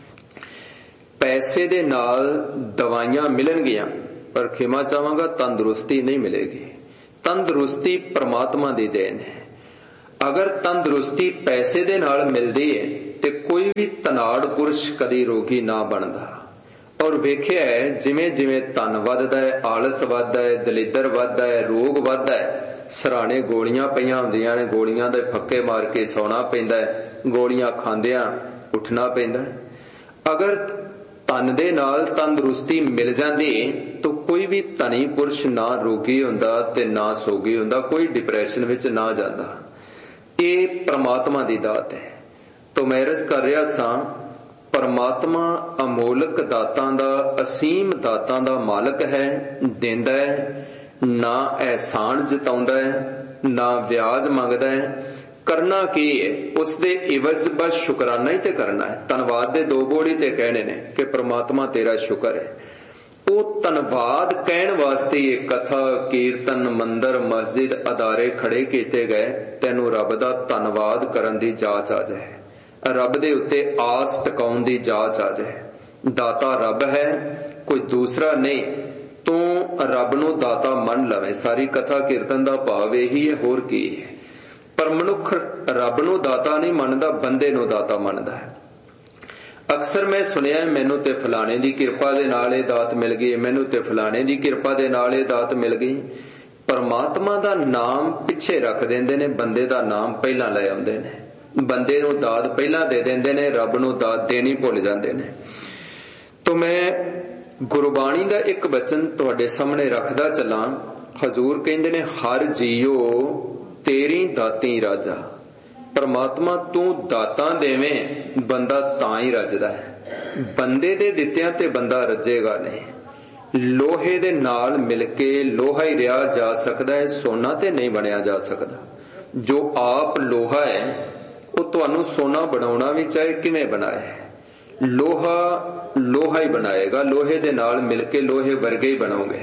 ਪੈਸੇ ਦੇ ਨਾਲ ਦਵਾਈਆਂ ਮਿਲਣਗੀਆਂ ਪਰ ਖਿਮਾ ਚਾਹਾਂਗਾ ਤੰਦਰੁਸਤੀ ਨਹੀਂ ਮਿਲੇਗੀ। ਤੰਦਰੁਸਤੀ ਪਰਮਾਤਮਾ ਦੀ ਦੇਣ ਹੈ। ਅਗਰ ਤੰਦਰੁਸਤੀ ਪੈਸੇ ਦੇ ਨਾਲ ਮਿਲਦੀ ਹੈ ਤੇ ਕੋਈ ਵੀ ਤਨਾੜ ਪੁਰਸ਼ ਕਦੀ ਰੋਗੀ ਨਾ ਬਣਦਾ। ਔਰ ਵੇਖਿਆ ਹੈ ਜਿਵੇਂ ਜਿਵੇਂ ਧਨ ਵੱਧਦਾ ਹੈ, ਆਲਸ ਵੱਧਦਾ ਹੈ, ਦਲਿੱਦਰ ਵੱਧਦਾ ਹੈ, ਰੋਗ ਵੱਧਦਾ ਹੈ, ਸਰਾਣੇ ਗੋਲੀਆਂ ਪਈਆਂ ਹੁੰਦੀਆਂ ਨੇ, ਗੋਲੀਆਂ ਦੇ ਫੱਕੇ ਮਾਰ ਕੇ ਸੌਣਾ ਪੈਂਦਾ ਹੈ, ਗੋਲੀਆਂ ਖਾਂਦਿਆਂ ਉੱਠਣਾ ਪੈਂਦਾ ਹੈ। ਅਗਰ ਧਨ ਦੇ ਨਾਲ ਤੰਦਰੁਸਤੀ ਮਿਲ ਜਾਂਦੀ ਤਾਂ ਕੋਈ ਵੀ ਧਨੀ ਪੁਰਸ਼ ਨਾ ਰੋਗੀ ਹੁੰਦਾ ਤੇ ਨਾ ਸੋਗੀ ਹੁੰਦਾ, ਕੋਈ ਡਿਪਰੈਸ਼ਨ ਵਿੱਚ ਨਾ ਜਾਂਦਾ। ਇਹ ਪਰਮਾਤਮਾ ਦੀ ਦਾਤ ਹੈ। ਤੋ ਮੈਂ ਅਰਜ਼ ਕਰ ਰਿਹਾ ਸਾਂ, ਪਰਮਾਤਮਾ ਅਮੋਲਕ ਦਾਤਾਂ ਦਾ, ਅਸੀਮ ਦਾਤਾਂ ਦਾ ਮਾਲਕ ਹੈ, ਦਿੰਦਾ ਹੈ, ਨਾ ਅਹਿਸਾਨ ਜਤਾਉਂਦਾ ਹੈ, ਨਾ ਵਿਆਜ ਮੰਗਦਾ ਹੈ। ਕਰਨਾ ਕੀ ਹੈ? ਉਸਦੇ ਇਵਜ਼ ਬਸ ਸ਼ੁਕਰਾਨਾ ਹੀ ਤੇ ਕਰਨਾ ਹੈ। ਧੰਨਵਾਦ ਦੇ ਦੋ ਬੋਲ ਹੀ ਤੇ ਕਹਿਣੇ ਨੇ ਕਿ ਪ੍ਰਮਾਤਮਾ ਤੇਰਾ ਸ਼ੁਕਰ ਹੈ। ਉਹ ਧੰਨਵਾਦ ਕਹਿਣ ਵਾਸਤੇ ਇਹ ਕਥਾ, ਕੀਰਤਨ, ਮੰਦਰ, ਮਸਜਿਦ, ਅਦਾਰੇ ਖੜੇ ਕੀਤੇ ਗਏ। ਤੈਨੂੰ ਰੱਬ ਦਾ ਧੰਨਵਾਦ ਕਰਨ ਦੀ ਜਾਚ ਆ ਜਾਏ, ਰੱਬ ਦੇ ਉੱਤੇ ਆਸ ਟਿਕਾਉਣ ਦੀ ਜਾਚ ਆ ਜਾਏ। ਦਾਤਾ ਰੱਬ ਹੈ, ਕੋਈ ਦੂਸਰਾ ਨਹੀਂ। ਤੂੰ ਰੱਬ ਨੂੰ ਦਾਤਾ ਮੰਨ ਲਵੇਂ। ਸਾਰੀ ਕਥਾ ਕੀਰਤਨ ਦਾ ਭਾਵ ਇਹੀ ਹੈ, ਹੋਰ ਕੀ ਹੈ। ਪਰ ਮਨੁੱਖ ਰੱਬ ਨੂੰ ਦਾਤਾ ਨਹੀਂ ਮੰਨਦਾ, ਬੰਦੇ ਨੂੰ ਦਾਤਾ ਮੰਨਦਾ ਹੈ। ਅਕਸਰ ਮੈਂ ਸੁਣਿਆ ਮੈਨੂੰ ਤੇ ਫਲਾਣੇ ਦੀ ਕਿਰਪਾ ਦੇ ਨਾਲ ਇਹ ਦਾਤ ਮਿਲ ਗਈ, ਮੈਨੂੰ ਤੇ ਫਲਾਣੇ ਦੀ ਕਿਰਪਾ ਦੇ ਨਾਲ ਇਹ ਦਾਤ ਮਿਲ ਗਈ। ਪਰਮਾਤਮਾ ਦਾ ਨਾਮ ਪਿੱਛੇ ਰੱਖ ਦਿੰਦੇ ਨੇ, ਬੰਦੇ ਦਾ ਨਾਮ ਪਹਿਲਾਂ ਲੈ ਆਉਂਦੇ ਨੇ। ਬੰਦੇ ਨੂੰ ਦਾਤ ਪਹਿਲਾਂ ਦੇ ਦਿੰਦੇ ਨੇ, ਰੱਬ ਨੂੰ ਦਾਤ ਦੇਣੀ ਭੁੱਲ ਜਾਂਦੇ ਨੇ। ਤੋ ਮੈਂ ਗੁਰਬਾਣੀ ਦਾ ਇੱਕ ਬਚਨ ਤੁਹਾਡੇ ਸਾਹਮਣੇ ਰੱਖਦਾ ਚੱਲਾਂ। ਹਜ਼ੂਰ ਕਹਿੰਦੇ ਨੇ, ਹਰ ਜੀਓ ਤੇਰੀ ਦਾਤੀ ਰਾਜਾ। ਪਰਮਾਤਮਾ ਤੂੰ ਦਾਤਾਂ ਦੇਵੇਂ, ਬੰਦਾ ਤਾਂ ਹੀ ਰੱਜਦਾ ਹੈ। ਬੰਦੇ ਦੇ ਦਿੱਤਿਆਂ ਤੇ ਬੰਦਾ ਰੱਜੇਗਾ ਨਹੀਂ। ਲੋਹੇ ਦੇ ਨਾਲ ਮਿਲ ਕੇ ਲੋਹਾ ਹੀ ਰਿਹਾ ਜਾ ਸਕਦਾ ਹੈ, ਸੋਨਾ ਤੇ ਨਹੀਂ ਬਣਿਆ ਜਾ ਸਕਦਾ। ਜੋ ਆਪ ਲੋਹਾ ਹੈ ਉਹ ਤੁਹਾਨੂੰ ਸੋਨਾ ਬਣਾਉਣਾ ਵੀ ਚਾਹੇ ਕਿਵੇਂ ਬਣਾਏ, ਲੋਹਾ ਲੋਹਾ ਹੀ ਬਣਾਏਗਾ। ਲੋਹੇ ਦੇ ਨਾਲ ਮਿਲ ਕੇ ਲੋਹੇ ਵਰਗੇ ਹੀ ਬਣੋਗੇ।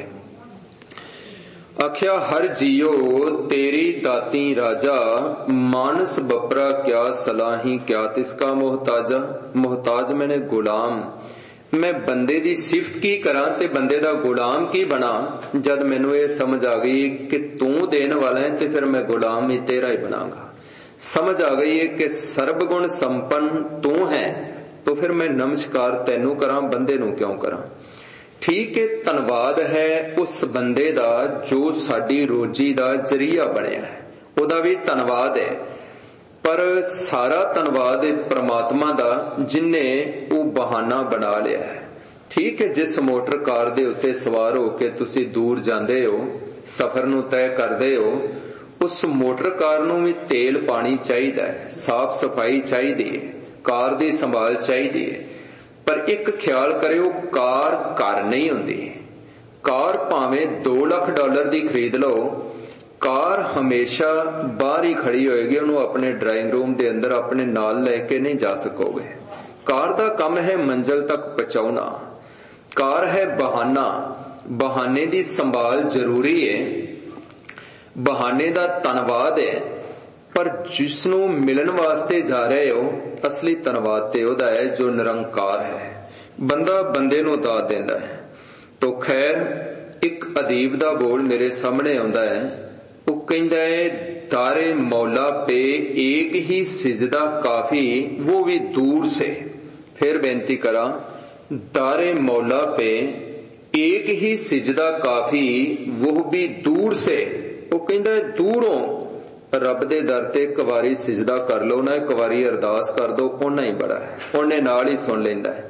ਆਖਿਆ ਹਰ ਜੀਓ ਤੇਰੀ ਦਾਤੀ ਰਾਜਾ, ਮਾਨਸ ਬਪਰਾ ਕਿਆ ਸਲਾਹੀ ਕਿਆ ਤਿਸਕਾ ਮੁਹਤਾਜਾ। ਮੁਹਤਾਜ ਮੈਨੇ ਗੁਲਾਮ। ਮੈਂ ਬੰਦੇ ਦੀ ਸਿਫਤ ਕੀ ਕਰਾਂ ਤੇ ਬੰਦੇ ਦਾ ਗੁਲਾਮ ਕੀ ਬਣਾ। ਜਦ ਮੈਨੂੰ ਇਹ ਸਮਝ ਆ ਗਈ ਕਿ ਤੂੰ ਦੇਣ ਵਾਲਾ ਹੈ ਤੇ ਫਿਰ ਮੈਂ ਗੁਲਾਮ ਹੀ ਤੇਰਾ ਹੀ ਬਣਾਂਗਾ। ਸਮਝ ਆ ਗਈ ਹੈ ਕਿ ਸਰਬ ਗੁਣ ਸੰਪੰਨ ਤੂੰ ਹੈ, तो फिर मैं नमस्कार तैनू करा, बंदे नू क्यों करा। ठीक है, धन्नवाद है उस बंदे दा जो साडी रोजी दा जरिया बनिया है, ओदा भी धन्नवाद है। पर सारा धन्नवाद परमात्मा दा जिन्ने वो बहाना बना लिया है। ठीक है, जिस मोटर कार दे उत्ते सवार हो के तुसी दूर जांदे हो, सफर नू तय करदे हो, उस मोटर कार नूं भी तेल पानी चाहिदा है, साफ सफाई चाहिदी है, कार दी संभाल चाहिदी है। पर एक ख्याल करियो, कार घर नहीं हुंदी। कार भावें दो लाख डॉलर दी खरीद लो, कार हमेशा बाहर ही खड़ी होएगी, उन्होंने अपने ड्राइंग रूम के अंदर अपने नाल लेके नहीं जा सकोगे। कार का काम है मंजिल तक पहुंचाना। कार है बहाना, बहाने की संभाल जरूरी है, बहाने का धन्यवाद है, पर जिसनों मिलन वास्ते जा रहे हो असली धन्यवाद ते ओहदा है जो निरंकार है। बंदा बंदे नूं दात देंदा है। तो खैर एक अदीब दा बोल मेरे सामने आउंदा है, वो कहता है दारे मौला पे एक ही सिजदा काफी, वो भी दूर से। फिर बेनती करा, दारे मौला पे एक ही सिजदा काफी, वो भी दूर से। वो कहता है दूरों रब दे दर ते एक वारी सिजदा कर लो ना, एक वारी अरदास कर दो, उन्ना ही बड़ा है, उन्हें नाल ही सुन लेंदा है।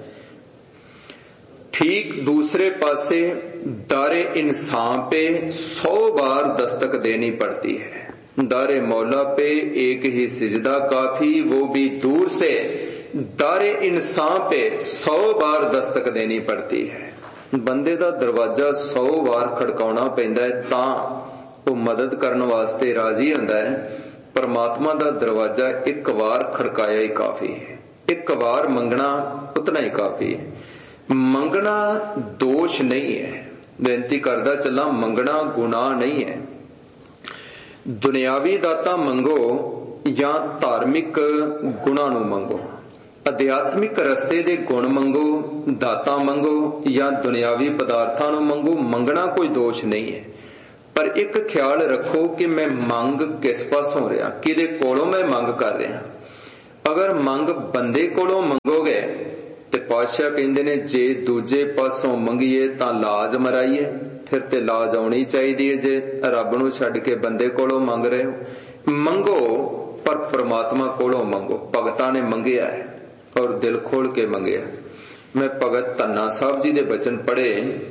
ठीक दूसरे पासे दारे इंसान पे सौ बार दस्तक देनी पड़ती है। दारे मौला पे एक ही सिजदा काफी, वो भी दूर से। दारे इंसान पे सौ बार दस्तक देनी पड़ती है। बंदे दा दरवाजा सौ बार खड़काउणा पैंदा है तां वो मदद करने वास्ते राजी हुंदा है। परमात्मा दा दरवाजा एक बार खड़काया ही काफी है, एक बार मंगना उतना ही काफी है। मंगना दोष नहीं है, बेनती करदा चला, मंगना गुनाह नहीं है। दुनियावी दाता मंगो या धार्मिक गुणा नूं मंगो, अध्यात्मिक रस्ते दे गुण मंगो, दाता मंगो या दुनियावी पदार्थां नूं मंगो, मंगना कोई दोष नहीं है। पर एक ख्याल रखो कि मैं मंग किस पासों रहा, किदे कोलों मैं मंग कर रहा। अगर मंग बंदे कोलों मंगोगे ते पातशाह कहंदे ने जे दूजे पासों मंगीए तां लाज मराइए, फिर ते लाज आउणी चाहिदी है। जे रब नूं छड्ड के बंदे कोलों मंग रहे हो, मंगो पर परमात्मा कोलों मंगो। भगतां ने मंगिया है और दिल खोल के मंगिया। मैं भगत धन्ना साहब जी दे बचन पढ़े।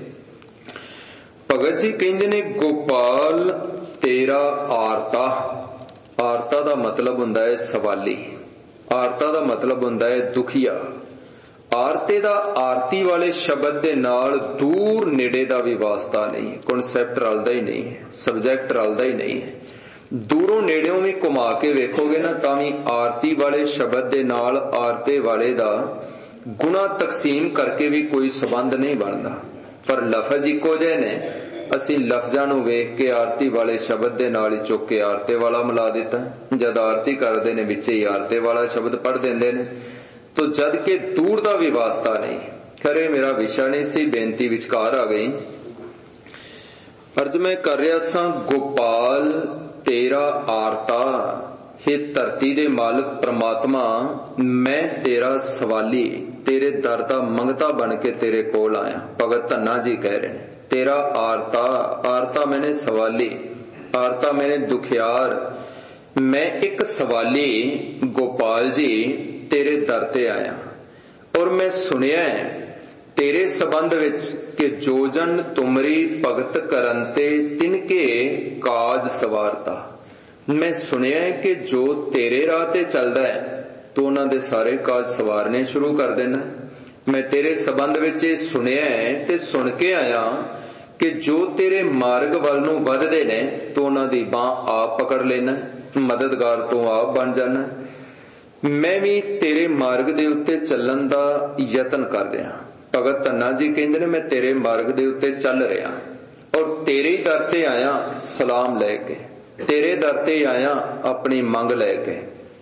भगत जी कहंदे ने गोपाल तेरा आरता, आरता दा मतलब हुंदा है सवाली, आरता दा मतलब हुंदा है दुखिया। आरते दा आरती वाले शब्द दे नाल दूर नेड़े दा भी वास्ता नहीं, कॉन्सैप्ट रलदा ही नहीं है, सब्जैक्ट रलदा ही नहीं है। दूरों नेड़ियों भी घुमा के वेखोगे ना तां भी आरती वाले शब्द दे नाल आरते वाले दा गुना तकसीम करके भी कोई संबंध नहीं बनता। पर लफज इको जे ने, असी लफजां नूं वेख के आरती वाले शब्द दे नाल ही चुक के आरते वाला मिला दिता। जद आरती करदे ने विच ही आरते वाला शब्द पढ़ देंदे ने, तो जद के दूर दा भी वास्ता नहीं। खरे मेरा विषय नहीं सी, बेनती विचकार आ गई। अर्ज मैं कर रहा सा, गोपाल तेरा आरता, हे धरती दे मालिक परमात्मा, मैं तेरा सवाली, तेरे दर दा मंगता बन के तेरे कोल आया। भगत धन्ना जी कह रहे हैं तेरा आरता, आरता मैंने सवाली, आरता मैंने दुखियार, मैं एक सवाली गोपाल जी तेरे दर ते आया। और मैं सुनिया है तेरे संबंध विच कि जो जन तुमरी भगत करन ते तिनके काज सवारता। मैं सुनिया है कि जो तेरे राह ते चलदा है तो उन्हां दे सारे काज सवारने शुरू कर देना। मैं तेरे संबंध विच सुनिया है ते सुन के आया कि जो तेरे मार्ग वल नूं वधदे ने तो उन्हां दी बांह आप पकड़ लेना, मददगार तो आप बन जाना। मैं भी तेरे मार्ग दे उत्ते चलण दा यतन कर रहा। भगत धन्ना जी कहंदे ने मैं तेरे मार्ग दे उत्ते चल रहा और तेरे ही दर ते आया सलाम लैके, तेरे दर ते आया अपनी मंग लैके।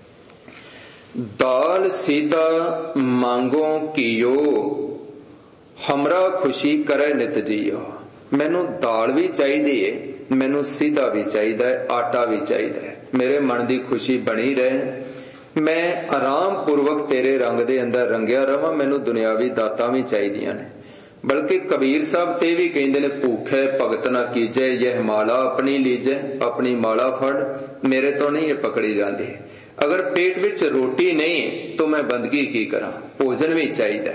दाल सीधा मांगो कियो, हमरा खुशी करे नित जियो। मैनू दाल भी चाहिए, मैनू सीधा भी चाहिए, आटा भी चाहिए। मेरे मन की खुशी बनी रहे, मैं आराम पूर्वक तेरे रंग दे अंदर रंगिया रवां। मैनू दुनियावी दातां भी चाहिए ने। बल्कि कबीर साहब ते भी कहंदे ने भूखे भगत ना कीजे, यह माला अपनी लीजे। अपनी माला फड़, मेरे तो नहीं ये पकड़ी जाती। अगर पेट विच रोटी नहीं तो मैं बंदगी की करा, भोजन भी चाहिए।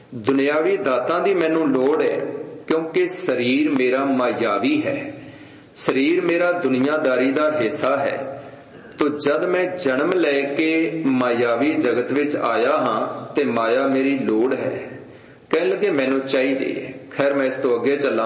दुनियावी दातां दी मैनू लोड़ है क्योंकि शरीर मेरा मायावी है, शरीर मेरा दुनियादारी दा हिस्सा है। तो जद मैं जन्म लैके मायावी जगत विच आया हाँ ते माया मेरी लोड़ है। कहने लगे मैनू चाहिए। खैर मैं इस तो अगे चला।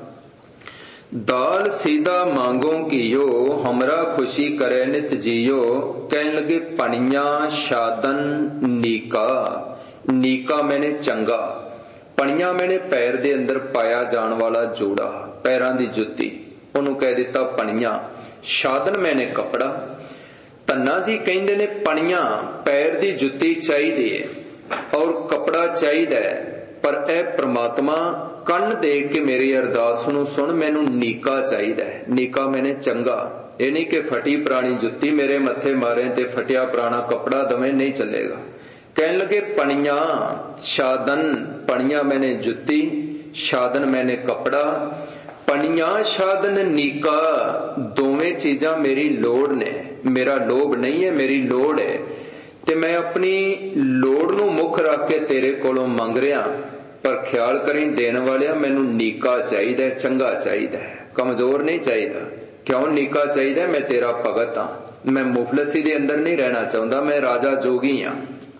दाल सीधा मांगो कियो हमरा खुशी करे नित जियो। कहने लगे पनिया शादन नीका। नीका मैंने चंगा, पनिया मैंने पैर दे अंदर पाया जान वाला जोड़ा, पैरां दी जुत्ती, ओनू कह दिता पनिया। शादन मैंने कपड़ा। धन्ना जी कहंदे ने पनिया पैर दी जुत्ती चाहिए और कपड़ा चाहिए, पर ए परमात्मा कंन दे के मेरी अरदास नू सुन, मैनू नीका चाहिए। नीका मैंने चंगा। ये नहीं कि फटी पुरानी जुत्ती मेरे मत्थे मारे ते फटिया पुराना कपड़ा दवे, नहीं चलेगा। कहने लगे पनिया शादन, पनिया मैंने जुत्ती, शादन मैंने कपड़ा। पनिया शादन नीका, दोवें चीजां मेरी लोड़ ने। मेरा लोभ नहीं है, मेरी लोड़ है। ते मैं अपनी लोड़ नू मुख रख के तेरे कोलों मंग रहा, पर ख्याल करी देने वाले मैनू नीका चाहिए, चंगा चाहिए, कमजोर नहीं चाहिए। क्यों नीका चाहिए? मैं तेरा भगत हाँ, मैं मुफलसी दे अंदर नहीं रहना चाहता, मैं राजा जोगी हाँ।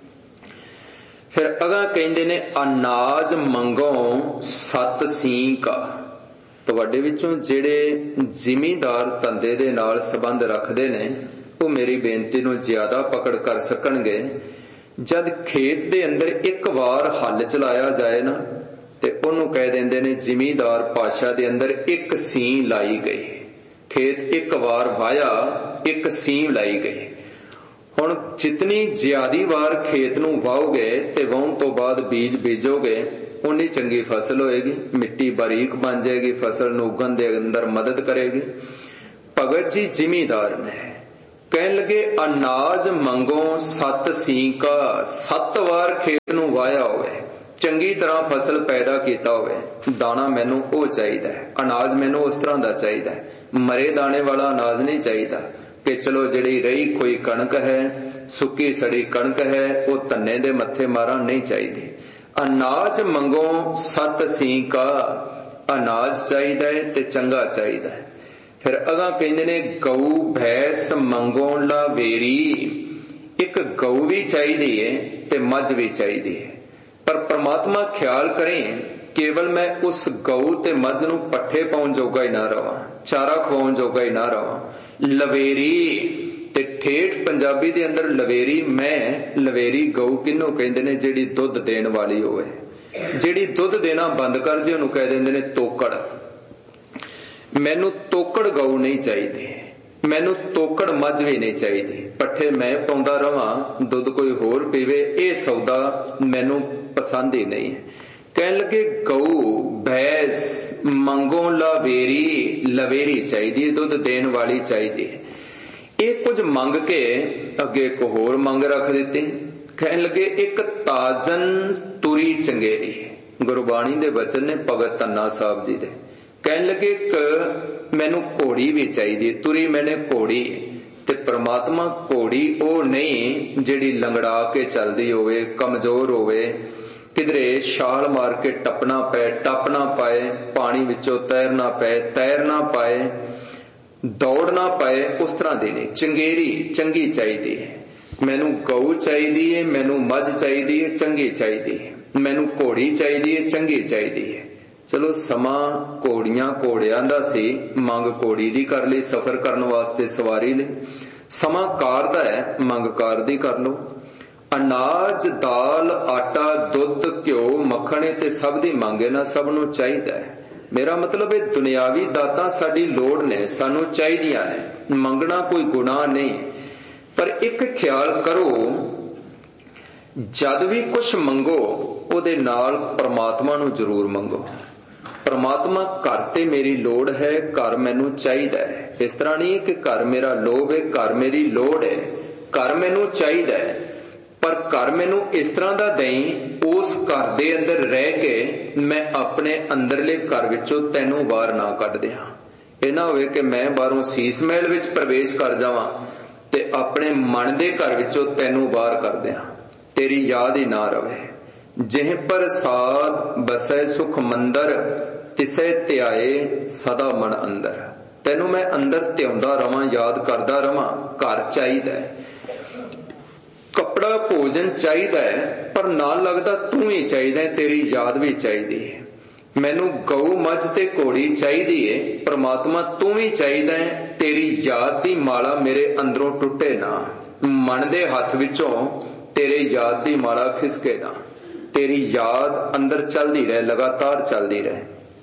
फिर अगा कहंदे ने अनाज मंगो सत सीं का। तुहाडे विचों जिहड़े जिमीदार धंधे दे नाल संबंध रखदे ने वो मेरी बेनती नूं ज्यादा पकड़ कर सकणगे। जद खेत दे अंदर एक बार हल चलाया जाए ना ते ओनू कह देंदे ने जिमीदार भाषा दे अंदर एक सीं लाई गई। खेत एक बार वाया, एक सीं लाई गई। हुण जितनी ज्यादा वार खेत नूं वाओगे ते वाहण तो बाद बीज बीजोगे उन्नी चंगी फसल होएगी, मिट्टी बारीक बन जाएगी, फसल नूं उगण दे अंदर मदद करेगी। भगत जी जिमीदार ने कहन लगे अनाज मंगो सत सीं का। सत वार खेत नूं वाया होवे, चंगी तरह फसल पैदा कीता होवे, दाना मैनू वो चाहिए, अनाज मैनू उस तरह दा चाहिए। मरे दाने वाला अनाज नहीं चाहिए कि चलो जिहड़ी रही कोई कणक है, सुक्की सड़ी कणक है, वो धन्ने दे मत्थे मारा, नहीं चाहिए। अनाज मंगो सत सीं का, अनाज चाहिए ते चंगा चाहिए। फिर अगा कहंदे ने गऊ भैंस मंगो लावेरी। एक गऊ भी चाहिए ते मझ भी चाहिए, पर परमात्मा ख्याल करें केवल मैं उस गऊ ते मझ नूं पट्ठे पाउण जोगा ही ना रवां, चारा खवाउण जोगा ही ना रवां। लवेरी ते ठेठ पंजाबी दे अंदर लवेरी, मैं लवेरी गऊ किन्नों कहंदे ने? जिहड़ी दुध देण वाली होवे। जिहड़ी दुध देना बंद कर जे ओनू कह देंदे ने तोकड़। मैनू तोकड़ गऊ नहीं चाहिए, मैनू तोकड़ मझ भी नहीं चाहिए। पट्ठे मैं पाउंदा रवां, दुध कोई होर पीवे, ये सौदा मैनू पसंद ही नहीं है। कहने लगे गऊ भैंस मंगो लावेरी, लवेरी चाहिए, दुध देने वाली चाहिए। ये कुछ मंग के अगे एक होर मंग रख देते। कहने लगे एक ताजन तुरी चंगेरी। गुरबाणी दे वचन ने भगत धन्ना साहब जी दे। कहने लगे एक मैनू घोड़ी भी चाहिए, तुरी मैंने घोड़ी। ते परमात्मा घोड़ी ओ नहीं जिहड़ी लंगड़ा के चलदी होवे, कमजोर होवे, किधरे छाल मार के टपना पाए, टप ना पाए, पानी विचों तैरना पाए, तैर ना पाए, दौड़ ना पाए, उस तरह दी नहीं। चंगेरी चंगी चाहिए। मैनू गऊ चाहिए, मैनू मझ चाहिए, चंगी चाहिए। मैनू घोड़ी चाहिए, चंगी चाहिए। चलो समा घोड़ियां घोड़ियां दा सी, मंग घोड़ी दी कर ली, सफर करने वास्ते सवारी ले। समा कार दा है, मंग कार दी कर लो। अनाज दाल आटा दुध घ्यो मक्खण ते सब दी मंगे ना, सब नू चाहिदा है। मेरा मतलब है दुनियावी दातां साडी लोड़ ने, सानू चाहिदियां ने, मंगना कोई गुनाह नहीं। पर एक ख्याल करो, जद भी कुछ मंगो ओदे नाल परमात्मा नू जरूर मंगो। परमात्मा घर ते मेरी लोड़ है, घर मैनू चाहिदा है। इस तरह नहीं कि घर मेरा लोभ है, घर मेरी लोड़ है, घर मैनू चाहिदा है। पर घर मैनू इस तरह दा दई, उस घर दे अंदर रह के मैं अपने अंदरले घर विचों तैनू बाहर ना कढ दियां। इह ना होवे कि मैं बाहरों सीस महल विच प्रवेश कर जावां ते अपने मन दे घर विचों तैनू बाहर कर दियां, तेरी याद ही ना रवे। जिह पर साध बसै सुख मंदर, तिसै ध्याए सदा मन अंदर। ਤੈਨੂੰ ਮੈਂ ਅੰਦਰ ਧਿਆਉਂਦਾ ਰਵਾਂ, ਯਾਦ ਕਰਦਾ ਰਵਾਂ। ਘਰ ਚਾਹੀਦਾ ਹੈ, ਕੱਪੜਾ ਭੋਜਨ ਚਾਹੀਦਾ ਹੈ, ਪਰ ਨਾਲ ਲੱਗਦਾ ਤੂੰ ਹੀ ਚਾਹੀਦਾ, ਤੇਰੀ ਯਾਦ ਵੀ ਚਾਹੀਦੀ ਹੈ। ਮੈਨੂੰ ਗਊ ਮੱਝ ਤੇ ਘੋੜੀ ਚਾਹੀਦੀ ਏ, ਪ੍ਰਮਾਤਮਾ ਤੂੰ ਵੀ ਚਾਹੀਦਾ ਹੈ, ਤੇਰੀ ਯਾਦ ਦੀ ਮਾਲਾ ਮੇਰੇ ਅੰਦਰੋਂ ਟੁੱਟੇ ਨਾ। ਮਨ ਦੇ ਹੱਥ ਵਿੱਚੋਂ ਤੇਰੇ ਯਾਦ ਦੀ ਮਾਲਾ ਖਿਸਕੇ ਨਾ, ਤੇਰੀ ਯਾਦ ਅੰਦਰ ਚੱਲਦੀ ਰਹੇ, ਲਗਾਤਾਰ ਚੱਲਦੀ ਰਹੇ।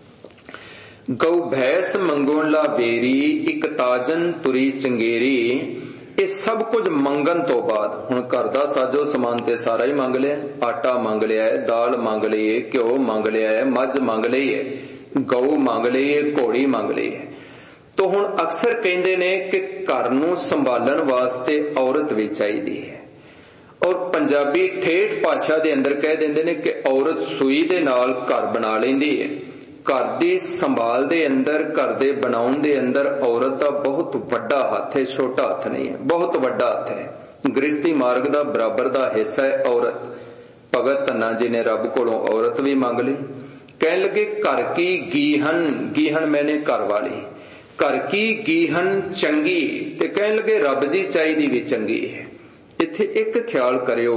ਗਊ ਭੈਂਸ ਮੰਗਣ ਲਾ ਬੇਰੀ, ਇੱਕ ਤਾਜਨ ਤੁਰੀ ਚੰਗੇਰੀ। ਇਹ ਸਭ ਕੁਝ ਮੰਗਣ ਤੋਂ ਬਾਅਦ ਹੁਣ ਘਰ ਦਾ ਸਾਜੋ ਸਮਾਨ ਤੇ ਸਾਰਾ ਹੀ ਮੰਗ ਲਿਆ। ਆਟਾ ਮੰਗ ਲਿਆ ਹੈ, ਦਾਲ ਮੰਗ ਲਈ ਹੈ, ਘਿਓ ਮੰਗ ਲਿਆ ਹੈ, ਮੱਝ ਮੰਗ ਲਈ ਹੈ, ਗਊ ਮੰਗ ਲਈ ਹੈ, ਘੋੜੀ ਮੰਗ ਲਈ ਹੈ। ਤੋ ਹੁਣ ਅਕਸਰ ਕਹਿੰਦੇ ਨੇ ਕਿ ਘਰ ਨੂੰ ਸੰਭਾਲਣ ਵਾਸਤੇ ਔਰਤ ਵੀ ਚਾਹੀਦੀ ਹੈ। ਔਰ ਪੰਜਾਬੀ ਠੇਠ ਭਾਸ਼ਾ ਦੇ ਅੰਦਰ ਕਹਿ ਦਿੰਦੇ ਨੇ ਕਿ ਔਰਤ ਸੂਈ ਦੇ ਨਾਲ ਘਰ ਬਣਾ ਲੈਂਦੀ ਹੈ। ਘਰ ਦੀ ਸੰਭਾਲ ਦੇ ਅੰਦਰ, ਘਰ ਦੇ ਬਣਾਉਣ ਦੇ ਅੰਦਰ ਔਰਤ ਦਾ ਬਹੁਤ ਵੱਡਾ ਹੱਥ ਹੈ, ਛੋਟਾ ਹੱਥ ਨਹੀਂ ਹੈ, ਬਹੁਤ ਵੱਡਾ ਹੱਥ ਹੈ। ਗ੍ਰਸਤੀ ਮਾਰਗ ਦਾ ਬਰਾਬਰ ਦਾ ਹਿੱਸਾ ਹੈ ਔਰਤ। ਭਗਤ ਧੰਨਾ ਜੀ ਨੇ ਰੱਬ ਕੋਲੋਂ ਔਰਤ ਵੀ ਮੰਗ ਲਈ। ਕਹਿਣ ਲੱਗੇ ਘਰ ਕੀ ਗੀਹਨ, ਗੀਹਨ ਮੈਨੇ ਘਰ ਵਾਲੀ, ਘਰ ਕੀ ਗੀਹਨ ਚੰਗੀ, ਤੇ ਕਹਿਣ ਲੱਗੇ ਰੱਬ ਜੀ ਚਾਹੀਦੀ ਵੀ ਚੰਗੀ ਹੈ। ਇੱਥੇ ਇੱਕ ਖਿਆਲ ਕਰਿਓ,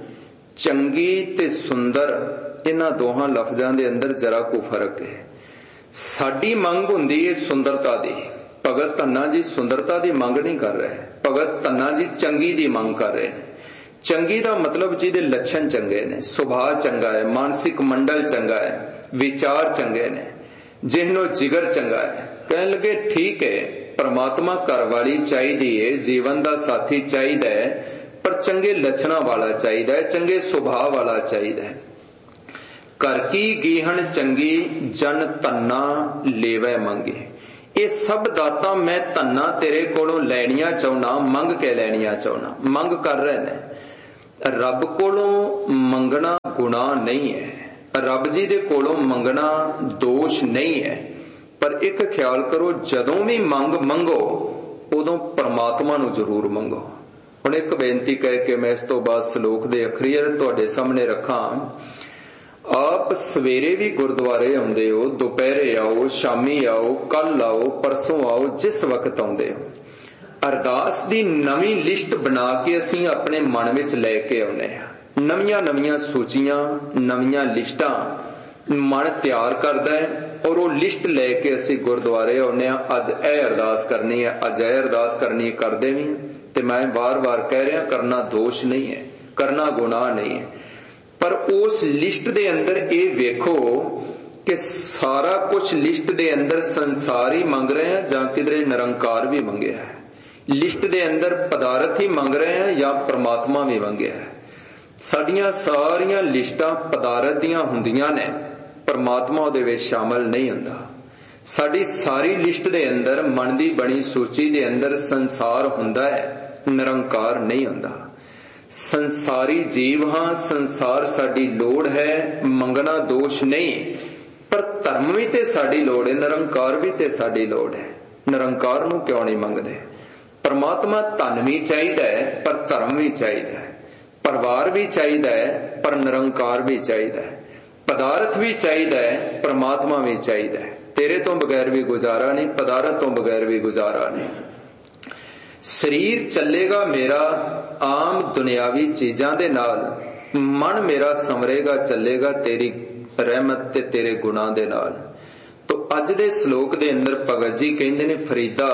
ਚੰਗੀ ਤੇ ਸੁੰਦਰ, ਇਹਨਾਂ ਦੋਹਾਂ ਲਫ਼ਜ਼ਾਂ ਦੇ ਅੰਦਰ ਜਰਾ ਕੋ ਫਰਕ ਹੈ। ਸਾਡੀ ਮੰਗ ਹੁੰਦੀ ਹੈ ਸੁੰਦਰਤਾ ਦੀ। ਭਗਤ ਧੰਨਾ ਜੀ ਸੁੰਦਰਤਾ ਦੀ ਮੰਗ ਨਹੀਂ ਕਰ ਰਹੇ, ਭਗਤ ਧੰਨਾ ਜੀ ਚੰਗੀ ਦੀ ਮੰਗ ਕਰ ਰਹੇ ਨੇ। ਚੰਗੀ ਦਾ ਮਤਲਬ ਜਿਹਦੇ ਲੱਛਣ ਚੰਗੇ ਨੇ, ਸੁਭਾਅ ਚੰਗਾ ਹੈ, ਮਾਨਸਿਕ ਮੰਡਲ ਚੰਗਾ ਹੈ, ਵਿਚਾਰ ਚੰਗੇ ਨੇ, ਜਿਹਨੋਂ ਜਿਗਰ ਚੰਗਾ ਹੈ। ਕਹਿਣ ਲੱਗੇ ਠੀਕ ਹੈ, ਪਰਮਾਤਮਾ ਘਰ ਵਾਲੀ ਚਾਹੀਦੀ ਹੈ, ਜੀਵਨ ਦਾ ਸਾਥੀ ਚਾਹੀਦਾ ਹੈ, ਪਰ ਚੰਗੇ ਲੱਛਣਾਂ ਵਾਲਾ ਚਾਹੀਦਾ ਹੈ, ਚੰਗੇ ਸੁਭਾਅ ਵਾਲਾ ਚਾਹੀਦਾ ਹੈ। ਘਰ ਕੀ ਗੀਹਣ ਚੰਗੀ, ਜਨ ਧੰਨਾ ਲੇਵੈ ਮੰਗੇ। ਇਹ ਸਭ ਦਾਤਾਂ ਮੈਂ ਧੰਨਾ ਤੇਰੇ ਕੋਲੋਂ ਲੈਣੀਆਂ ਚਾਹੁੰਦਾ, ਮੰਗ ਕੇ ਲੈਣੀਆਂ ਚਾਹੁੰਦਾ। ਮੰਗ ਕਰ ਰਹੇ ਨੇ। ਰੱਬ ਕੋਲੋਂ ਮੰਗਣਾ ਗੁਨਾਹ ਨਹੀਂ ਹੈ, ਰੱਬ ਜੀ ਦੇ ਕੋਲੋਂ ਮੰਗਣਾ ਦੋਸ਼ ਨਹੀਂ ਹੈ। ਪਰ ਇੱਕ ਖਿਆਲ ਕਰੋ, ਜਦੋਂ ਵੀ ਮੰਗ ਮੰਗੋ ਉਦੋਂ ਪਰਮਾਤਮਾ ਨੂੰ ਜ਼ਰੂਰ ਮੰਗੋ। ਹੁਣ ਇੱਕ ਬੇਨਤੀ ਕਹਿ ਕੇ ਮੈਂ ਇਸ ਤੋਂ ਬਾਅਦ ਸ਼ਲੋਕ ਦੇ ਅਖਰੀਰ ਤੁਹਾਡੇ ਸਾਹਮਣੇ ਰੱਖਾਂ। ਆਪ ਸਵੇਰੇ ਵੀ ਗੁਰਦੁਆਰੇ ਆਉਂਦੇ ਹੋ, ਦੁਪਹਿਰੇ ਆਓ, ਸ਼ਾਮੀ ਆਓ, ਕੱਲ ਆਓ, ਪਰਸੋਂ ਆਓ, ਜਿਸ ਵਕਤ ਆਉਂਦੇ ਹੋ, ਅਰਦਾਸ ਦੀ ਨਵੀਂ ਲਿਸਟ ਬਣਾ ਕੇ ਅਸੀਂ ਆਪਣੇ ਮਨ ਵਿੱਚ ਲੈ ਕੇ ਆਉਂਦੇ ਹਾਂ। ਨਵੀਆਂ ਨਵੀਆਂ ਸੂਚੀਆਂ, ਨਵੀਆਂ ਲਿਸਟਾਂ ਮਨ ਤਿਆਰ ਕਰਦਾ ਹੈ, ਔਰ ਉਹ ਲਿਸਟ ਲੈ ਕੇ ਅਸੀਂ ਗੁਰਦੁਆਰੇ ਆਉਂਦੇ ਹਾਂ। ਅੱਜ ਇਹ ਅਰਦਾਸ ਕਰਨੀ ਹੈ, ਅੱਜ ਇਹ ਅਰਦਾਸ ਕਰਨੀ, ਕਰਦੇ ਵੀ ਹਾਂ। ਤੇ ਮੈਂ ਵਾਰ-ਵਾਰ ਕਹਿ ਰਿਹਾ, ਕਰਨਾ ਦੋਸ਼ ਨਹੀਂ ਹੈ, ਕਰਨਾ ਗੁਨਾਹ ਨਹੀਂ ਹੈ। ਪਰ ਉਸ ਲਿਸਟ ਦੇ ਅੰਦਰ ਇਹ ਵੇਖੋ ਕਿ ਸਾਰਾ ਕੁਝ ਲਿਸਟ ਦੇ ਅੰਦਰ ਸੰਸਾਰ ਹੀ ਮੰਗ ਰਹੇ ਹਾਂ ਜਾਂ ਕਿਧਰੇ ਨਿਰੰਕਾਰ ਵੀ ਮੰਗਿਆ ਹੈ। ਲਿਸਟ ਦੇ ਅੰਦਰ ਪਦਾਰਥ ਹੀ ਮੰਗ ਰਹੇ ਹਾਂ ਜਾਂ ਪ੍ਰਮਾਤਮਾ ਵੀ ਮੰਗਿਆ ਹੈ। ਸਾਡੀਆਂ ਸਾਰੀਆਂ ਲਿਸਟਾਂ ਪਦਾਰਥ ਦੀਆਂ ਹੁੰਦੀਆਂ ਨੇ, ਪ੍ਰਮਾਤਮਾ ਉਹਦੇ ਵਿੱਚ ਸ਼ਾਮਲ ਨਹੀਂ ਹੁੰਦਾ। ਸਾਡੀ ਸਾਰੀ ਲਿਸਟ ਦੇ ਅੰਦਰ, ਮਨ ਦੀ ਬਣੀ ਸੂਚੀ ਦੇ ਅੰਦਰ ਸੰਸਾਰ ਹੁੰਦਾ ਹੈ, ਨਿਰੰਕਾਰ ਨਹੀਂ ਹੁੰਦਾ। ਸੰਸਾਰੀ ਜੀਵ ਹਾਂ, ਸੰਸਾਰ ਸਾਡੀ ਲੋੜ ਹੈ, ਮੰਗਣਾ ਦੋਸ਼ ਨਹੀਂ। ਪਰ ਧਰਮ ਵੀ ਤੇ ਸਾਡੀ ਲੋੜ ਹੈ, ਨਿਰੰਕਾਰ ਵੀ ਤੇ ਸਾਡੀ ਲੋੜ ਹੈ। ਨਿਰੰਕਾਰ ਨੂੰ ਕਿਉਂ ਨਹੀਂ ਮੰਗਦੇ? ਪਰਮਾਤਮਾ ਧਨ ਵੀ ਚਾਹੀਦਾ ਹੈ, ਪਰ ਧਰਮ ਵੀ ਚਾਹੀਦਾ ਹੈ। ਪਰਿਵਾਰ ਵੀ ਚਾਹੀਦਾ ਹੈ, ਪਰ ਨਿਰੰਕਾਰ ਵੀ ਚਾਹੀਦਾ ਹੈ। ਪਦਾਰਥ ਵੀ ਚਾਹੀਦਾ ਹੈ, ਪਰਮਾਤਮਾ ਵੀ ਚਾਹੀਦਾ ਹੈ। ਤੇਰੇ ਤੋਂ ਬਗੈਰ ਵੀ ਗੁਜ਼ਾਰਾ ਨਹੀਂ, ਪਦਾਰਥ ਤੋਂ ਬਗੈਰ ਵੀ ਗੁਜ਼ਾਰਾ ਨਹੀਂ। ਸਰੀਰ ਚੱਲੇਗਾ ਮੇਰਾ ਆਮ ਦੁਨਿਆਵੀ ਚੀਜ਼ਾਂ ਦੇ ਨਾਲ, ਮਨ ਮੇਰਾ ਸੰਵਰੇਗਾ, ਚੱਲੇਗਾ ਤੇਰੀ ਰਹਿਮਤ ਤੇ ਤੇਰੇ ਗੁਣਾਂ ਦੇ ਨਾਲ। ਤੋ ਅੱਜ ਦੇ ਸ਼ਲੋਕ ਦੇ ਅੰਦਰ ਭਗਤ ਜੀ ਕਹਿੰਦੇ ਨੇ, ਫਰੀਦਾ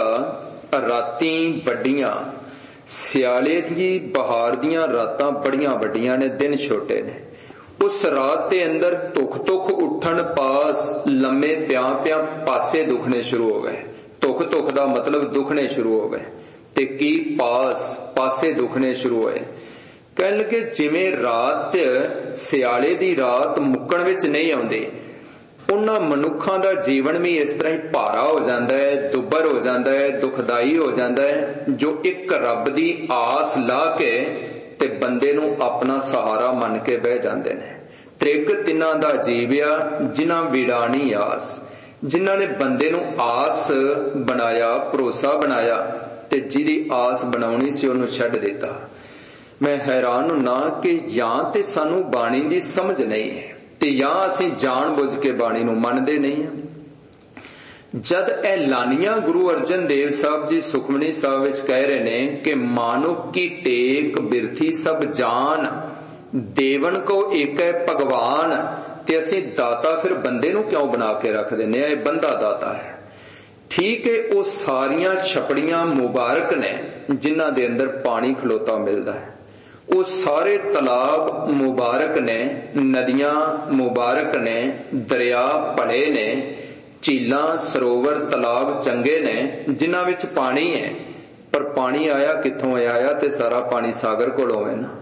ਰਾਤੀ ਵੱਡੀਆਂ, ਸਿਆਲੇ ਦੀ ਬਹਾਰ ਦੀਆਂ ਰਾਤਾਂ ਬੜੀਆਂ ਵੱਡੀਆਂ ਨੇ, ਦਿਨ ਛੋਟੇ ਨੇ। ਉਸ ਰਾਤ ਦੇ ਅੰਦਰ ਧੁਖ ਧੁਖ ਉੱਠਣ ਪਾਸ, ਲੰਮੇ ਪਿਆਂ ਪਿਆਂ ਪਾਸੇ ਦੁਖਣੇ ਸ਼ੁਰੂ ਹੋ ਗਏ। ਧੁਖ ਧੁਖ ਦਾ ਮਤਲਬ ਦੁਖਣੇ ਸ਼ੁਰੂ ਹੋ ਗਏ। ਤੇ ਕੀ ਪਾਸ, ਪਾਸੇ ਦੁਖਣੇ ਸ਼ੁਰੂ ਹੋਏ। ਕਹਿਣ ਲੱਗੇ ਜਿਵੇਂ ਰਾਤ, ਸਿਆਲੇ ਦੀ ਰਾਤ ਮੁੱਕਣ ਵਿੱਚ ਨਹੀਂ ਆਉਂਦੀ, ਉਹਨਾਂ ਮਨੁੱਖਾਂ ਦਾ ਜੀਵਨ ਵੀ ਇਸ ਤਰ੍ਹਾਂ ਹੀ ਭਾਰਾ ਹੋ ਜਾਂਦਾ ਹੈ, ਦੁੱਬਰ ਹੋ ਜਾਂਦਾ ਹੈ, ਦੁਖਦਾਈ ਹੋ ਜਾਂਦਾ ਹੈ, ਜੋ ਇੱਕ ਰੱਬ ਦੀ ਆਸ ਲਾ ਕੇ ਤੇ ਬੰਦੇ ਨੂੰ ਆਪਣਾ ਸਹਾਰਾ ਮੰਨ ਕੇ ਬਹਿ ਜਾਂਦੇ ਨੇ। ਤ੍ਰਿਗ ਤਿੰਨਾਂ ਦਾ ਜੀਵਿਆ ਜਿਨ੍ਹਾਂ ਵਿੜਾਣੀ ਆਸ, ਜਿਨ੍ਹਾਂ ਨੇ ਬੰਦੇ ਨੂੰ ਆਸ ਬਣਾਇਆ, ਭਰੋਸਾ ਬਣਾਇਆ, ਤੇ ਜਿਹਦੀ ਆਸ ਬਣਾਉਣੀ ਸੀ ਉਹਨੂੰ ਛੱਡ ਦਿੱਤਾ। ਮੈਂ ਹੈਰਾਨ ਹੁੰਨਾ ਕਿ ਜਾਂ ਤੇ ਸਾਨੂੰ ਬਾਣੀ ਦੀ ਸਮਝ ਨਹੀਂ ਹੈ, ਤੇ ਜਾਂ ਅਸੀਂ ਜਾਣ ਬੁੱਝ ਕੇ ਬਾਣੀ ਨੂੰ ਮੰਨਦੇ ਨਹੀਂ ਹਾਂ। जद ਇਹ ਲਾਨੀਆਂ गुरु अर्जन देव साहब जी सुखमनी साहब विच कह रहे ने कि मानुख की टेक बिरथी सब जान देवन को एक है भगवान, ते असीं दाता फिर बंदे नूं क्यों बना के रख दिंदे आ, बंदा दाता है। ठीक है, वो सारियां छपड़ियां मुबारक ने जिन्हां दे अंदर पानी खलोता मिलता है, वो सारे तालाब मुबारक ने, नदियां मुबारक ने, दरिया भले ने, झीलां सरोवर तालाब चंगे ने जिन्हां विच पानी है। पर पानी आया कित्थों आया? ते सारा पानी सागर कोलों है ना।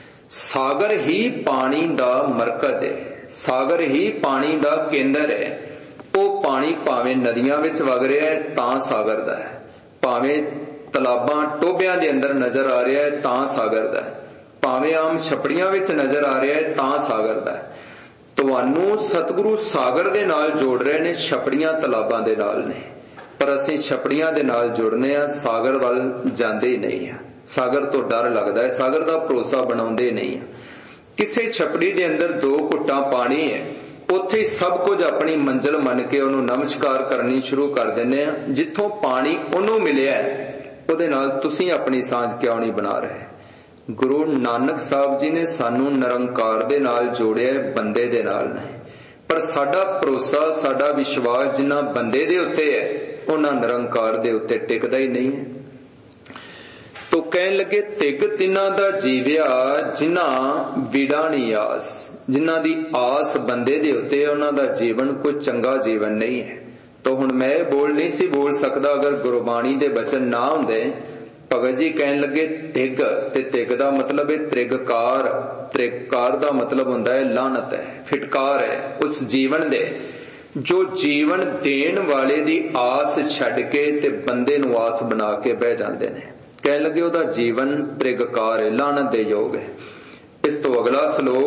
सागर ही पानी दा मरकज है, सागर ही पानी दा केंद्र है। वो पानी भावें नदियां विच वग रहा है तां सागर दा है, भावें तलाबां टोबियां दे अंदर नजर आ रहा है तां सागर दा है, भावें आम छपड़ियां विच नजर आ रहा है तां सागर दा है। ਤੁਹਾਨੂੰ ਸਤਿਗੁਰੂ ਸਾਗਰ ਦੇ ਨਾਲ ਜੋੜ ਰਹੇ ਨੇ, ਛਪੜੀਆਂ ਤਲਾਬਾਂ ਦੇ ਨਾਲ ਨੇ, ਪਰ ਅਸੀਂ ਛਪੜੀਆਂ ਦੇ ਨਾਲ ਜੁੜਨੇ ਆ, ਸਾਗਰ ਵੱਲ ਜਾਂਦੇ ਹੀ ਨਹੀਂ ਆ। ਸਾਗਰ ਤੋਂ ਡਰ ਲੱਗਦਾ ਹੈ, ਸਾਗਰ ਦਾ ਭਰੋਸਾ ਬਣਾਉਂਦੇ ਨਹੀਂ ਆ। ਕਿਸੇ ਛਪੜੀ ਦੇ ਅੰਦਰ ਦੋ ਘੁੱਟਾਂ ਪਾਣੀ ਹੈ, ਉੱਥੇ ਹੀ ਸਭ ਕੁਝ ਆਪਣੀ ਮੰਜ਼ਿਲ ਮੰਨ ਕੇ ਉਹਨੂੰ ਨਮਸਕਾਰ ਕਰਨੀ ਸ਼ੁਰੂ ਕਰ ਦਿੰਦੇ ਆ। ਜਿੱਥੋਂ ਪਾਣੀ ਉਹਨੂੰ ਮਿਲਿਆ ਉਹਦੇ ਨਾਲ ਤੁਸੀਂ ਆਪਣੀ ਸਾਂਝ ਕਿਉਂ ਨਹੀਂ ਬਣਾ ਰਹੇ? गुरु नानक साहब जी ने सानू निरंकार दे नाल जोड़िया, बंदे दे नाल नहीं। पर साडा भरोसा, साडा विश्वास जिन्ना बंदे दे उत्ते है उन्ना निरंकार दे उत्ते टिकदा ही नहीं है। तो कहन लगे तिग तिन्हां दा जीविया जिन्ना विड़ा नहीं आस, जिन्हां दी आस बंदे दे उत्ते है उन्हां दा जीवन कोई चंगा जीवन नहीं है। तो हुण मैं बोल नहीं सी बोल सकदा अगर गुरबाणी दे बचन ना हुंदे। भगत जी कहन लगे तिग, ते तिग दा मतलब है त्रिगकार, त्रिगकार दा मतलब हुंदा है लानत है, फिटकार है उस जीवन दे जो जीवन देन वाले दी आस छड्ड के ते बंदे नूं आस बना के बह जांदे ने। कहन लगे ओदा जीवन त्रिगकार है, लानत दे योग है। इस तो अगला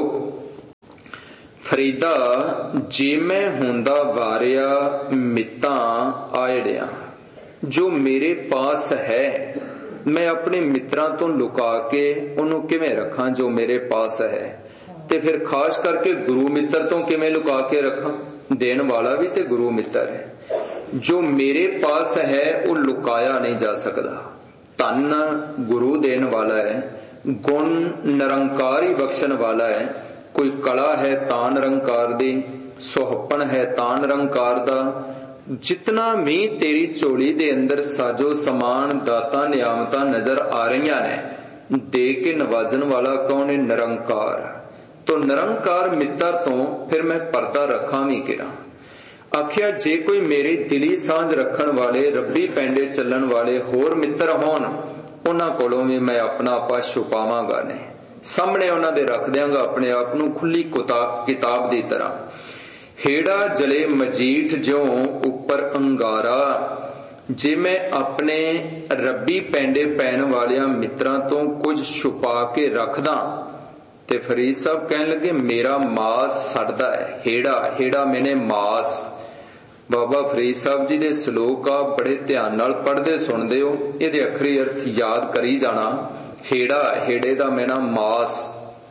श्लोक, फरीदा जे मैं हुंदा वारिया मित्तां आयड़िया, जो मेरे पास है मैं अपने मित्रां तो लुका के उन्होंने किवें रखां जो मेरे पास है। ते फिर खास करके गुरु मित्र तो किवें लुका के रखां? देन वाला भी ते गुरु मित्र है। जो मेरे पास है वो लुकाया नहीं जा सकता। धन गुरु देन वाला है, गुण निरंकार ही बख्शण वाला है। कोई कला है तां निरंकार दी, सुहपन है तां निरंकार दा। जितना भी तेरी झोली दे अंदर साजो समान दाता नियामतां नजर आ रही ने, दे के नवाजन वाला कौन है? निरंकार। तो निरंकार मित्र तो फिर मैं पर्दा रखा भी किरा। आखिया जे कोई मेरी दिली सांझ रखण वाले, रब्बी पैंडे चलण वाले होर मित्र होण, उन्हां कोलों भी मैं अपना आपा छुपावांगा नहीं, सामने उन्हां दे रख दियांगा अपने आप नूं खुली किताब दी तरह। हेड़ा जले मजीठ ज्यों उपर अंगारा, जे मैं अपने रब्बी पैंडे पैण वालियां मित्रां तो कुछ छुपा के रखदा ते फरीद साहब कहन लगे मेरा मास सड़दा है। हेड़ा, हेड़ा मैंने मास। बाबा फरीद साहब जी दे श्लोक आ बड़े ध्यान नाल पढ़दे सुनदे हो, इहदे अखरी अर्थ याद करी जाना। हेड़ा, हेड़े दा मैना मास।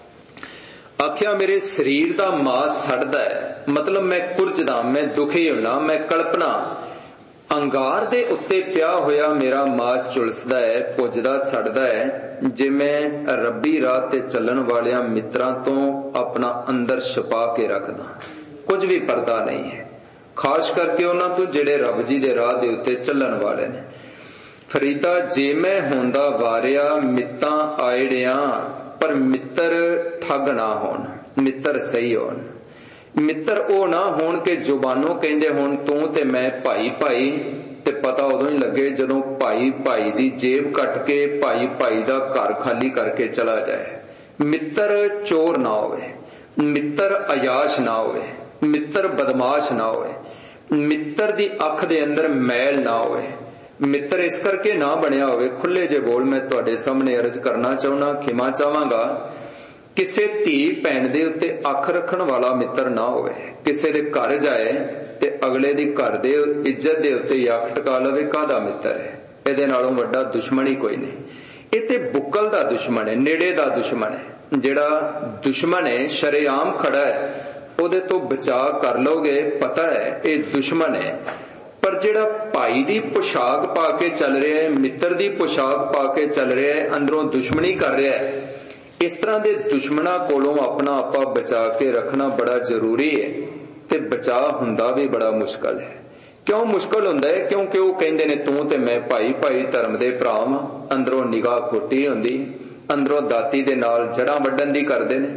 आख्या मेरे शरीर दा मास सड़दा है, मतलब मैं कुरजदा, मैं दुखी हुना, मैं कल्पना। अंगार दे उत्ते पिया होया मेरा मास झुलसदा है, पुजदा सड़दा है। जे मैं रब्बी राह ते चलन वालियां मित्रां तो अपना अंदर छुपा के रखदा, कुछ भी पर्दा नहीं है। खास करके उन्हां तो जेड़े रब जी दे राह दे उत्ते चलन वाले ने। फरीदा जे मैं हुंदा वारिया मित्तां आयड़िया, पर मित्र ठग ना होण, मित्र सही होण। मित्र ओ ना होण के जुबानों कहंदे होण तू ते मैं भाई भाई, ते पता उदों ही लगे जदों भाई भाई दी जेब कट के भाई भाई दा घर खाली करके चला जाए। मित्र चोर ना होवे, मित्र अयाश ना होवे, मित्र बदमाश ना होवे, मित्र दी अख दे अंदर मैल ना होवे। मित्र इस करके ना बनया होवे, खुले जे बोल मैं तुहाडे सामने अर्ज करना चाहना, खिमा चाहांगा। किसे धी भैन दे उत्ते अख रखण वाला मित्र ना होवे। किसे दे घर जाए ते अगले दी घर दे इज्जत दे उत्ते अख टका लवे, काहदा मित्र है? इहदे नालों वड्डा दुश्मन ही कोई नहीं। इह ते बुक्कल दा दुश्मन है, नेड़े दा दुश्मन है। जिहड़ा दुश्मन है शरेआम खड़ा है, ओहदे तो बचा कर लोगे, पता है ये दुश्मन है। पर पर जिहड़ा भाई दी पोशाक पा के चल रहा है, मित्र दी पोशाक पा के चल रहा है, अंदरों दुश्मनी कर रहा है, इस तरह के दुश्मना कोलों अपना आपा बचा के रखना बड़ा जरूरी है। ते बचा हुंदा भी बड़ा मुश्किल है। क्यों मुश्किल हुंदा है? क्योंकि वो कहंदे ने तू ते मैं भाई भाई धर्म दे भरा वां, अंदरों निगाह खोटी हुंदी, अंदरों दाती दे नाल जड़ां वड्डण दी करदे ने।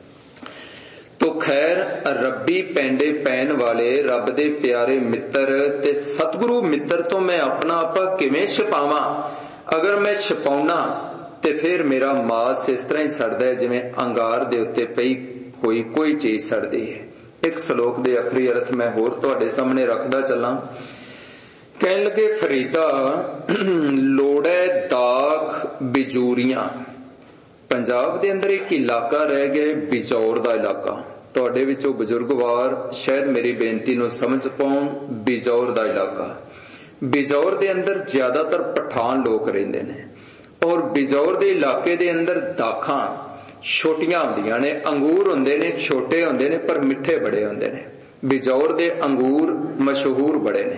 तो खैर रब्बी पैंडे पैन वाले रब दे प्यारे मित्र ते सतगुरु मित्र तो मैं अपना आपा किवें छुपावां? अगर मैं छुपाउना ते फिर मेरा मास इस तरह ही सड़दा है जिवें अंगार दे उत्ते पई होई कोई चीज सड़दी है। एक श्लोक दे आखिरी अर्थ मैं होर तुहाडे सामने रखदा चलां। कहण लगे फरीदा लोड़े दाख बिजूरियां। पंजाब दे अंदर एक इलाका रह गया बिजौर दा इलाका। तुहाडे विचों बजुर्गवार शायद मेरी बेनती नूं समझ पाउण। बिजौर दा इलाका, बिजौर दे अंदर ज्यादातर पठान लोग रहिंदे ने और बिजौर दे इलाके दे अंदर दाखां छोटियां हुंदियां ने, अंगूर हुंदे ने, छोटे हुंदे ने पर मिठे बड़े हुंदे ने। बिजौर दे अंगूर मशहूर बड़े ने।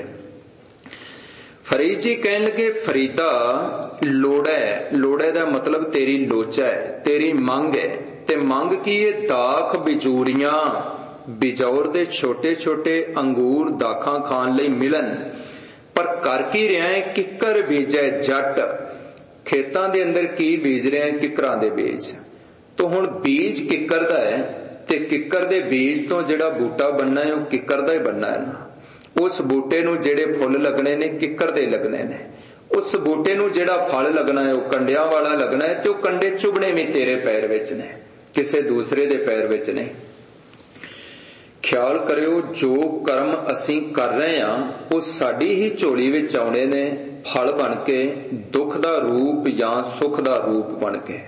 फरीद जी कहन लगे फरीदा लोड़ा, लोड़े दा मतलब तेरी लोचा है, तेरी मंग है। ते मंग की है? दाख बिजूरियां, बिजौर दे छोटे छोटे अंगूर दाखां खान लई मिलन। पर कर की रहा है? किकर बीजै जट। खेतां दे अंदर की बीज रहे हैं? किकरां दे बीज। तो हुण बीज किकर दा है ते किकर दे बीज तो जिहड़ा बूटा बनना है वह किकर दा ही बनना है ना। उस बूटे नूं जिहड़े फुल लगने ने किकर दे लगने ने। उस बूटे नूं जिहड़ा फल लगना है वह कंडियां वाला लगना है ते वह कंडे चुभने भी तेरे पैर विच ने, किसे दूसरे दे पैर विच नहीं। ख्याल करियो जो कर्म असीं कर रहे हां वो साडी ही झोली विच आउणे ने, फल बन के, दुख दा रूप या सुख दा रूप बन के।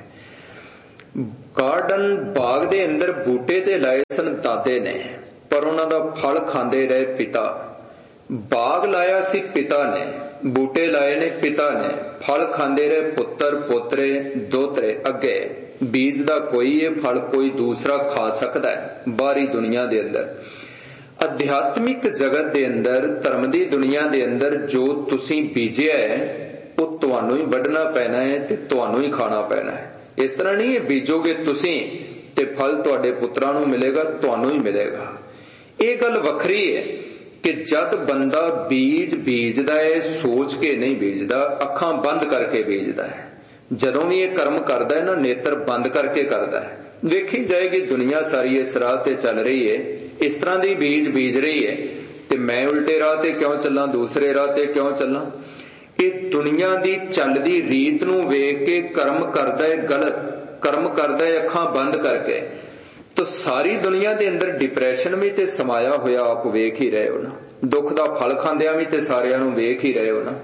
गार्डन बाग दे अंदर बूटे ते लाए सन दादे ने पर उन्हां दा फल खांदे रहे पिता। बाग लाया सी पिता ने, बूटे लाए ने पिता ने, फल खांदे रहे पुत्र पोतरे दोतरे अगे। बीज दा कोई है, फल कोई दूसरा खा सकता है। बाहरी दुनिया दे अंदर अध्यात्मिक जगत दे अंदर धर्म दी दुनिया दे अंदर जो तुसीं बीजिया है वो तुहानूं ही वड्ढना पैना है ते तुहानूं ही खाना पैना है। इस तरह नहीं है बीजोगे तुसीं ते फल तुहाडे पुत्रां नूं मिलेगा, तुहानूं ही मिलेगा। ये गल वखरी है कि जद बंदा बीज बीजदा है सोच के नहीं बीजदा, अखां बंद करके बीजदा है। जदों भी ये कर्म करदा है ना नेत्र बंद करके करदा है। देखी जाएगी दुनिया सारी इस राह ते चल रही है, इस तरह दी बीज बीज रही है ते मैं उल्टे राह ते क्यों चलां, दूसरे राह ते क्यों चलां। ये दुनिया दी चलदी रीत नूं वेख के कर्म करदा है गलत, कर्म करदा है अखां बंद करके। तो सारी दुनिया दे अंदर डिप्रेशन भी ते समाया होया आप वेख ही रहे हो ना, दुख दा फल खांदियां भी ते सारियां नूं वेख ही रहे हो ना।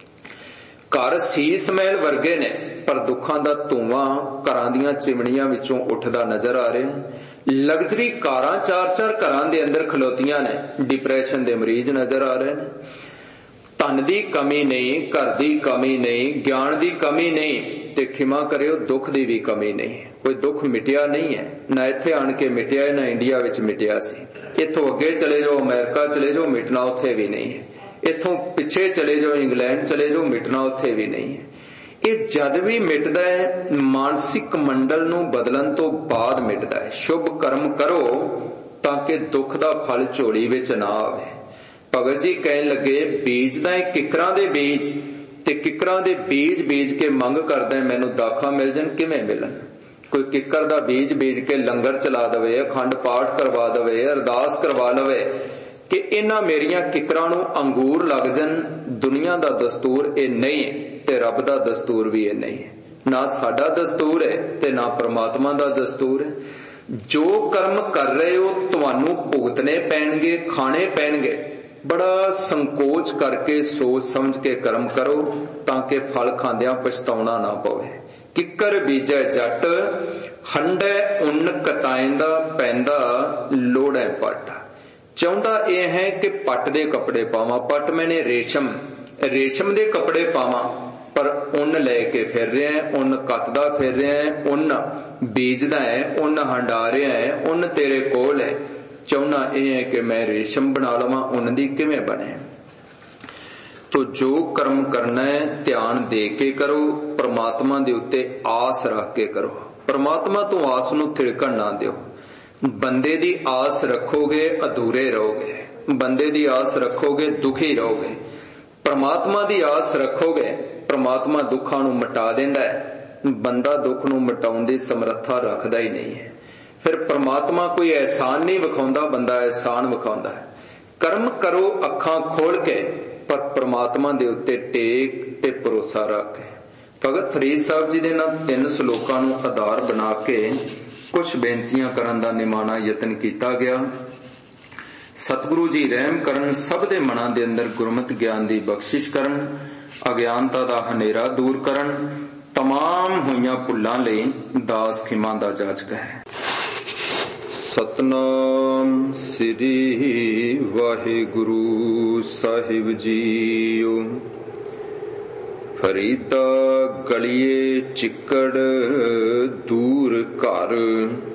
घर सीस महल वर्गे ने पर दुखां दा धुआं घरां दीयां चिमनियां विचों उठदा नजर आ रहा। लग्जरी कारां चार चार घरां दे अंदर खलोतियां ने, डिप्रेशन दे मरीज नजर आ रहे हैं। धन दी कमी नहीं, घर दी कमी नहीं, ज्ञान दी कमी नहीं ते खिमा करियो दुख दी भी कमी नहीं। कोई दुख मिटिया नहीं है, ना इत्थे आण के मिटिया है ना इंडिया विच मिटिया सी। इत्थों अगे चले जाओ अमेरिका चले जाओ मिटना उत्थे भी नहीं है। इत्थों पिछे चले जाओ इंग्लैंड चले जाओ मिटना उत्थे भी नहीं है। ये जद भी मिटदा है मानसिक मंडल नूं बदलन तो बाद मिटदा है। शुभ कर्म करो ताकि दुख दा फल झोली विच ना आवे। भगत जी कहन लगे बीजदा है किकरां दे बीज ते किकरां दे बीज बीज के मंग करदा है मैनूं दाखां मिल जाण, किवें मिलन। कोई किकर दा बीज बीज के लंगर चला दवे, अखंड पाठ करवा दवे, अरदास करवा लवे कि इन्हां मेरियां किकरां नूं अंगूर लग जाण। दुनिया दा दस्तूर ये नहीं ते रब दा दस्तूर भी ये नहीं है। ना साडा दस्तूर है ते ना परमात्मा दा दस्तूर है। जो कर्म कर रहे हो तुहानूं भुगतने पैणगे, खाने पैणगे। बड़ा संकोच करके सोच समझ के कर्म करो ताकि फल खांदियां पछताउणा ना पवे। किकर बीजै जट हंडै उन कताएंदा पैंदा लोड़ै पट। चाहुंदा यह है कि पट दे कपड़े पावां, पट मैंने रेशम, रेशम दे कपड़े पावां पर उन लेके फिर रहा है, उन कतदा फिर रहा है, उन बीजदा है, उन हंडा रहा है, उन तेरे कोल है। चाहुंदा यह है कि मैं रेशम बना लवां, उन दी किवें बने। तो जो कर्म करना है ध्यान दे के करो, परमात्मा दे उत्ते आस रख के करो। परमात्मा तो आस नूं थिड़कण ना दिओ। बंदे दी आस रखोगे अधूरे रहोगे, बंदे दी आस रखोगे दुखी रहोगे। परमात्मा दी आस रखोगे, परमात्मा दुखां नूं मिटा दिंदा है। बंदा दुख नूं मिटाउण दी समर्था रखदा ही नहीं है। फिर परमात्मा कोई एहसान नहीं विखाउंदा, बंदा एहसान विखाउंदा है। कर्म करो अखां खोल के, पर परमात्मा दे उत्ते टेक ते भरोसा रख के। भगत फरीद साहब जी दे नाल तीन सलोकां नूं आधार बना के कुछ बेनतियां करन दा निमाना यतन कीता गया। सतगुरु जी रहम करन, सब दे मनां दे अंदर गुरमत ज्ञान दी बख्शिश करन, अज्ञानता दा हनेरा दूर करन, तमाम होईयां भुल्लां लई दास खिमा दा जाचक है। सतनाम श्री वाहिगुरु साहिब जीओ। फरीदा गलिए चिक्कड़ दूर घर,